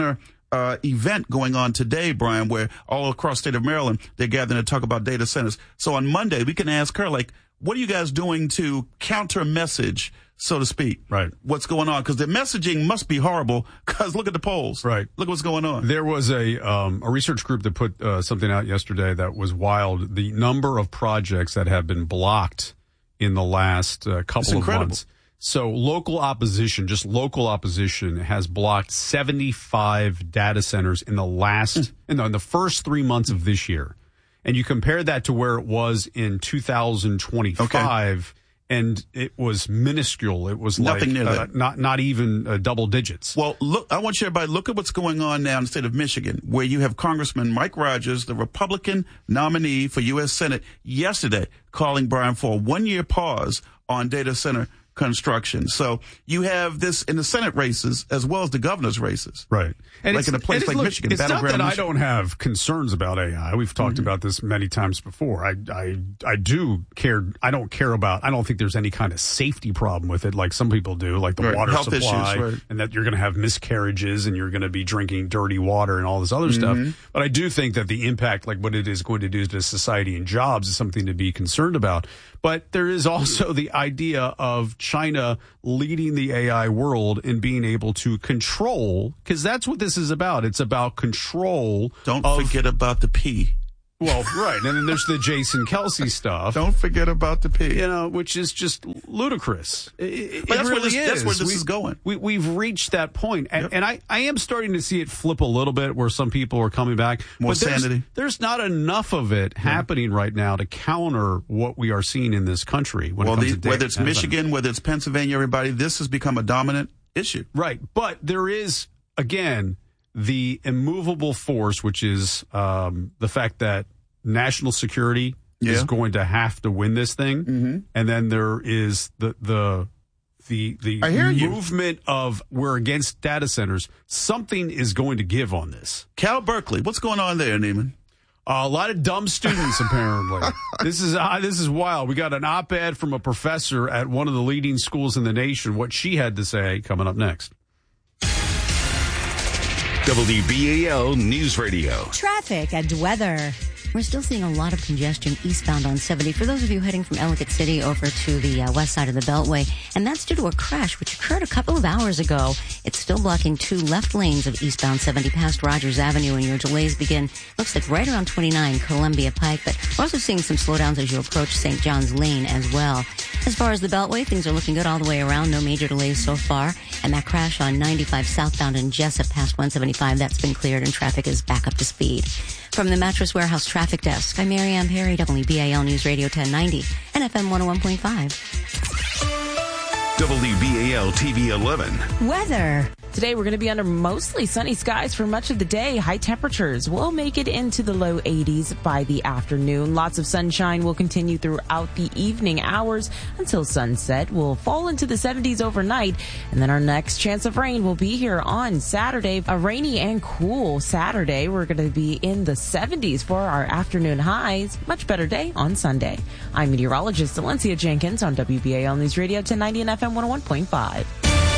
uh, event going on today, Brian, where all across the state of Maryland, they're gathering to talk about data centers. So on Monday, we can ask her, like, what are you guys doing to counter message, so to speak? Right. What's going on? Because the messaging must be horrible, because look at the polls. Right. Look what's going on. There was a um, a research group that put uh, something out yesterday that was wild. The number of projects that have been blocked in the last uh, couple It's of incredible. months. So local opposition, just local opposition, has blocked seventy-five data centers in the last, in, the, in the first three months of this year. And you compare that to where it was in two thousand twenty-five, okay. and it was minuscule. It was Nothing like near uh, that. not not even uh, double digits. Well, look, I want you everybody look at what's going on now in the state of Michigan, where you have Congressman Mike Rogers, the Republican nominee for U S Senate, yesterday calling, Brian, for a one-year pause on data center construction. So you have this in the Senate races as well as the governor's races. Right. And like in a place it's, like look, Michigan. It's not that battleground I Michigan. don't have concerns about A I. We've talked mm-hmm. about this many times before. I, I, I do care. I don't care about, I don't think there's any kind of safety problem with it like some people do, like the right. water Health supply, issues, right. and that you're going to have miscarriages and you're going to be drinking dirty water and all this other mm-hmm. stuff. But I do think that the impact, like what it is going to do to society and jobs, is something to be concerned about. But there is also the idea of China leading the A I world and being able to control, because that's what this is about. It's about control. Don't of, forget about the P. Well, right. And then there's the Jason Kelsey stuff. Don't forget about the P. You know, which is just ludicrous. It, but it that's, really where this, is. that's where this we, is going. We, we've reached that point. And, yep. and I, I am starting to see it flip a little bit where some people are coming back. More but there's, sanity. There's not enough of it yeah. happening right now to counter what we are seeing in this country. When well, it comes the, to whether it's Michigan, whether it's Pennsylvania, everybody, this has become a dominant issue. Right. But there is, again, the immovable force, which is um, the fact that national security yeah. is going to have to win this thing, mm-hmm. and then there is the the the the I hear movement you. of we're against data centers. Something is going to give on this. Cal Berkeley, what's going on there, Neiman? Uh, a lot of dumb students, apparently. This is uh, this is wild. We got an op-ed from a professor at one of the leading schools in the nation. What she had to say coming up next. W B A L News Radio. Traffic and weather. We're still seeing a lot of congestion eastbound on seventy for those of you heading from Ellicott City over to the uh, west side of the Beltway. And that's due to a crash which occurred a couple of hours ago. It's still blocking two left lanes of eastbound seventy past Rogers Avenue, and your delays begin, looks like right around twenty-nine Columbia Pike. But we're also seeing some slowdowns as you approach Saint John's Lane as well. As far as the Beltway, things are looking good all the way around. No major delays so far. And that crash on ninety-five southbound in Jessup past one seventy-five, that's been cleared and traffic is back up to speed. From the Mattress Warehouse Traffic Desk, I'm Mary Ann Perry, W B A L News Radio ten ninety and F M one oh one point five. W B A L T V eleven. Weather. Today we're going to be under mostly sunny skies for much of the day. High temperatures will make it into the low eighties by the afternoon. Lots of sunshine will continue throughout the evening hours until sunset. We'll fall into the seventies overnight, and then our next chance of rain will be here on Saturday. A rainy and cool Saturday. We're going to be in the seventies for our afternoon highs. Much better day on Sunday. I'm meteorologist Valencia Jenkins on W B A L News Radio ten ninety and F M one oh one point five.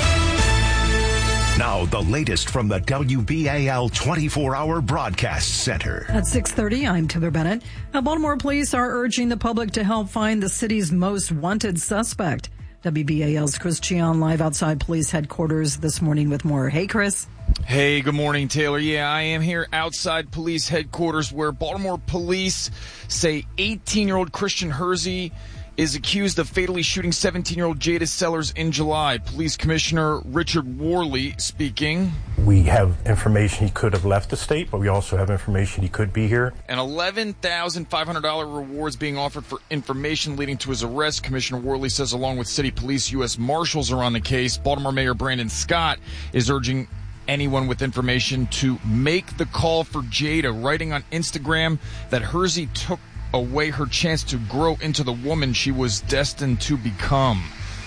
Now, the latest from the W B A L twenty-four hour Broadcast Center. At six thirty, I'm Taylor Bennett. Now, Baltimore police are urging the public to help find the city's most wanted suspect. W B A L's Chris Chion live outside police headquarters this morning with more. Hey, Chris. Hey, good morning, Taylor. Yeah, I am here outside police headquarters where Baltimore police say eighteen-year-old Christian Hersey is accused of fatally shooting seventeen-year-old Jada Sellers in July. Police Commissioner Richard Worley speaking. We have information he could have left the state, but we also have information he could be here. An eleven thousand five hundred dollars reward is being offered for information leading to his arrest. Commissioner Worley says along with city police, U S Marshals are on the case. Baltimore Mayor Brandon Scott is urging anyone with information to make the call for Jada, writing on Instagram that Hersey took away her chance to grow into the woman she was destined to become.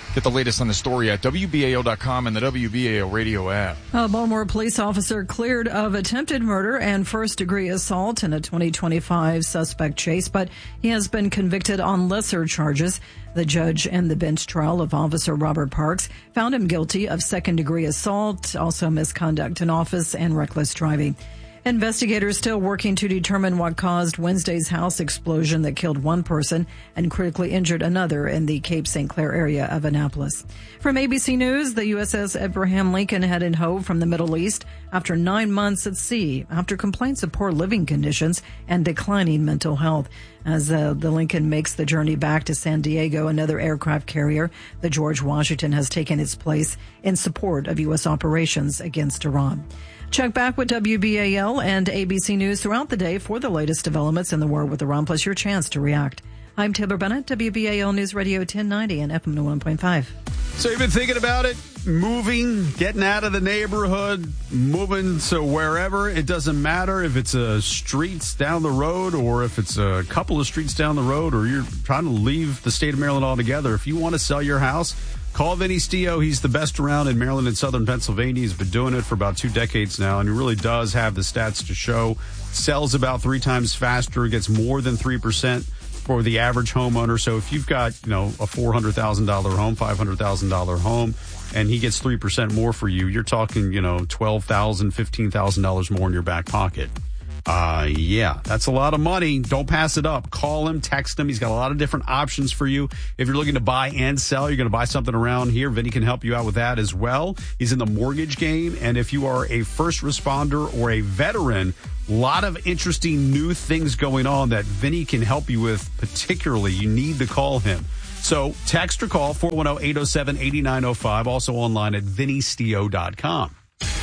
Get the latest on the story at W B A L dot com and the W B A L radio app. A Baltimore police officer cleared of attempted murder and first-degree assault in a twenty twenty-five suspect chase, but he has been convicted on lesser charges. The judge in the bench trial of Officer Robert Parks found him guilty of second-degree assault, also misconduct in office, and reckless driving. Investigators still working to determine what caused Wednesday's house explosion that killed one person and critically injured another in the Cape Saint Clair area of Annapolis. From A B C News, the U S S Abraham Lincoln headed home from the Middle East after nine months at sea after complaints of poor living conditions and declining mental health. As uh, the Lincoln makes the journey back to San Diego, another aircraft carrier, the George Washington, has taken its place in support of U S operations against Iran. Check back with W B A L and A B C News throughout the day for the latest developments in the war with Iran, plus your chance to react. I'm Taylor Bennett, W B A L News Radio ten ninety and F M one point five. So you've been thinking about it? Moving, getting out of the neighborhood, moving to wherever. It doesn't matter if it's a streets down the road or if it's a couple of streets down the road or you're trying to leave the state of Maryland altogether. If you want to sell your house, call Vinny Stio. He's the best around in Maryland and southern Pennsylvania. He's been doing it for about two decades now, and he really does have the stats to show. Sells about three times faster, gets more than three percent for the average homeowner. So if you've got, you know, a four hundred thousand dollars home, five hundred thousand dollars home, and he gets three percent more for you, you're talking, you know, twelve thousand dollars, fifteen thousand dollars more in your back pocket. Uh, yeah, that's a lot of money. Don't pass it up. Call him, text him. He's got a lot of different options for you. If you're looking to buy and sell, you're going to buy something around here, Vinny can help you out with that as well. He's in the mortgage game. And if you are a first responder or a veteran, a lot of interesting new things going on that Vinny can help you with. Particularly, you need to call him. So text or call four one zero, eight zero seven, eight nine zero five. Also online at vinny stio dot com.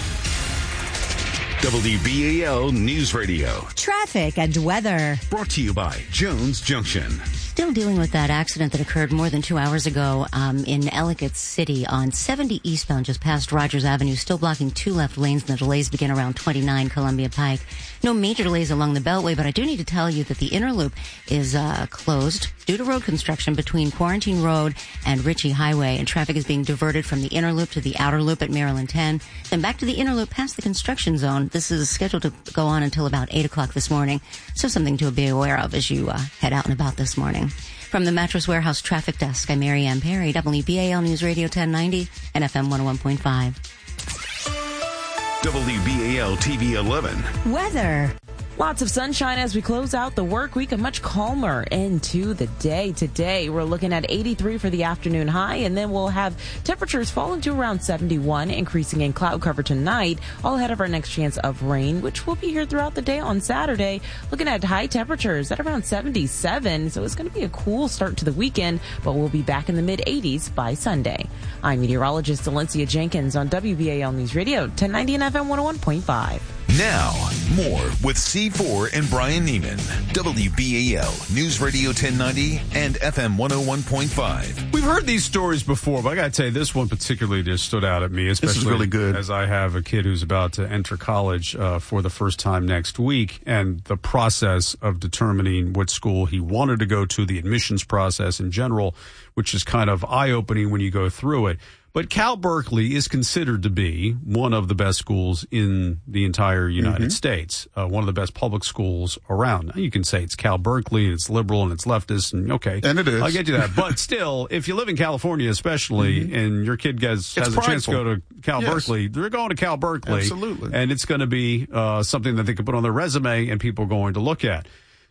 W B A L News Radio. Traffic and weather. Brought to you by Jones Junction. Still dealing with that accident that occurred more than two hours ago um, in Ellicott City on seventy eastbound, just past Rogers Avenue, still blocking two left lanes. The delays begin around twenty-nine Columbia Pike. No major delays along the Beltway, but I do need to tell you that the inner loop is uh, closed due to road construction between Quarantine Road and Ritchie Highway, and traffic is being diverted from the inner loop to the outer loop at Maryland ten, then back to the inner loop past the construction zone. This is scheduled to go on until about eight o'clock this morning, so something to be aware of as you uh, head out and about this morning. From the Mattress Warehouse Traffic Desk, I'm Mary Ann Perry, W B A L News Radio ten ninety and F M one oh one point five. W B A L T V eleven. Weather. Lots of sunshine as we close out the work week. A much calmer into the day today. We're looking at eighty-three for the afternoon high, and then we'll have temperatures falling to around seventy-one, increasing in cloud cover tonight, all ahead of our next chance of rain, which will be here throughout the day on Saturday. Looking at high temperatures at around seventy-seven, so it's going to be a cool start to the weekend, but we'll be back in the mid-eighties by Sunday. I'm meteorologist Valencia Jenkins on W B A L News Radio, ten ninety and F M one oh one point five. Now, more with C four and Brian Neiman. W B A L News Radio ten ninety and F M one oh one point five. We've heard these stories before, but I got to tell you, this one particularly just stood out at me, especially this is really good. As I have a kid who's about to enter college uh, for the first time next week, and the process of determining what school he wanted to go to, the admissions process in general, which is kind of eye-opening when you go through it. But Cal Berkeley is considered to be one of the best schools in the entire United mm-hmm. States, uh, one of the best public schools around. Now, you can say it's Cal Berkeley, and it's liberal, and it's leftist, and okay. And it is. I'll get you that. But still, if you live in California especially, mm-hmm. and your kid gets, has it's a chance to go to Cal yes. Berkeley, they're going to Cal Berkeley. Absolutely. And it's going to be uh, something that they can put on their resume and people are going to look at.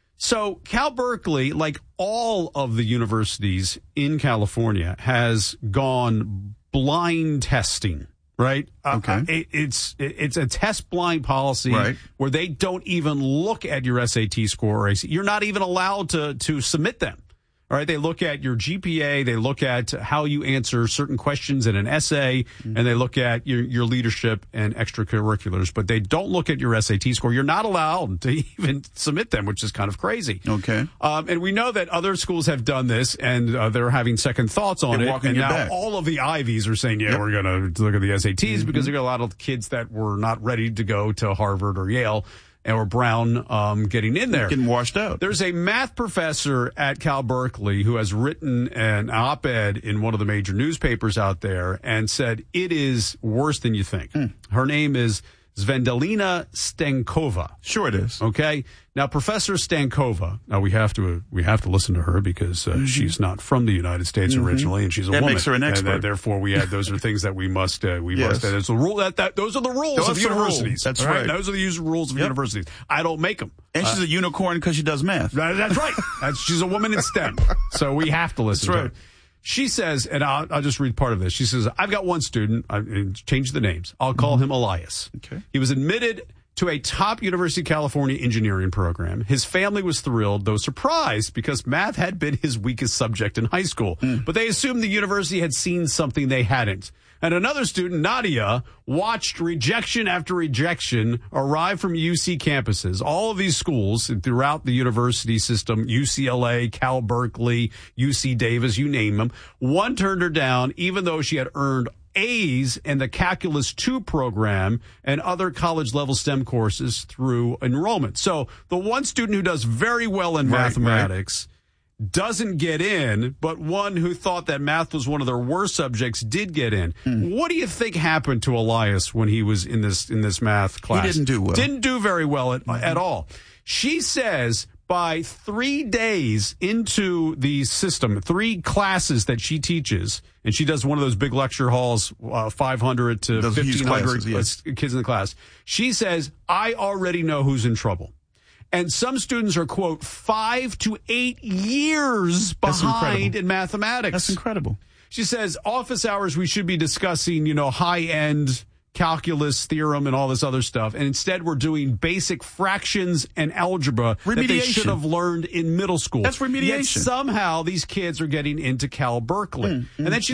So Cal Berkeley, like all of the universities in California, has gone blind testing, right? Okay. Uh, it, it's it, it's a test blind policy right. where they don't even look at your S A T score or A C. You're not even allowed to to submit them. All right, they look at your G P A, they look at how you answer certain questions in an essay, mm-hmm. and they look at your, your leadership and extracurriculars, but they don't look at your S A T score. You're not allowed to even submit them, which is kind of crazy. Okay. Um, and we know that other schools have done this, and uh, they're having second thoughts on They're it, walking and you now back. all of the Ivies are saying, yeah, yep. we're going to look at the S A Ts mm-hmm. because there are a lot of kids that were not ready to go to Harvard or Yale. or Brown um, getting in there. Getting washed out. There's a math professor at Cal Berkeley who has written an op-ed in one of the major newspapers out there and said it is worse than you think. Mm. Her name is Svendelina Stankova. Sure it is. Okay. Now, Professor Stankova, now we have to, uh, we have to listen to her because uh, mm-hmm. she's not from the United States mm-hmm. originally and she's a that woman. That makes her an expert. And, uh, therefore, we had, those are things that we must, uh, we yes. must, uh, it's a rule that, that, those are the rules those of universities. That's right? right. Those are the usual rules of yep. universities. I don't make them. And she's uh, a unicorn because she does math. That's right. That's, she's a woman in STEM. So we have to listen that's to right. her. She says, and I'll, I'll just read part of this. She says, I've got one student, I changed the names. I'll call mm-hmm. him Elias. Okay. He was admitted to a top University of California engineering program. His family was thrilled, though surprised, because math had been his weakest subject in high school. Mm. But they assumed the university had seen something they hadn't. And another student, Nadia, watched rejection after rejection arrive from U C campuses. All of these schools throughout the university system, U C L A, Cal Berkeley, U C Davis, you name them. One turned her down, even though she had earned A's in the Calculus two program and other college-level STEM courses through enrollment. So the one student who does very well in right, mathematics right. doesn't get in, but one who thought that math was one of their worst subjects did get in. Hmm. What do you think happened to Elias when he was in this in this math class? He didn't do well. Didn't do very well at, mm-hmm. at all. She says by three days into the system, three classes that she teaches, and she does one of those big lecture halls, uh, five hundred to fifteen hundred yes. kids in the class. She says, I already know who's in trouble. And some students are, quote, five to eight years behind in mathematics. That's incredible. She says, office hours, we should be discussing, you know, high-end calculus theorem and all this other stuff. And instead, we're doing basic fractions and algebra that they should have learned in middle school. That's remediation. Yet somehow these kids are getting into Cal Berkeley. Mm, mm, and and then she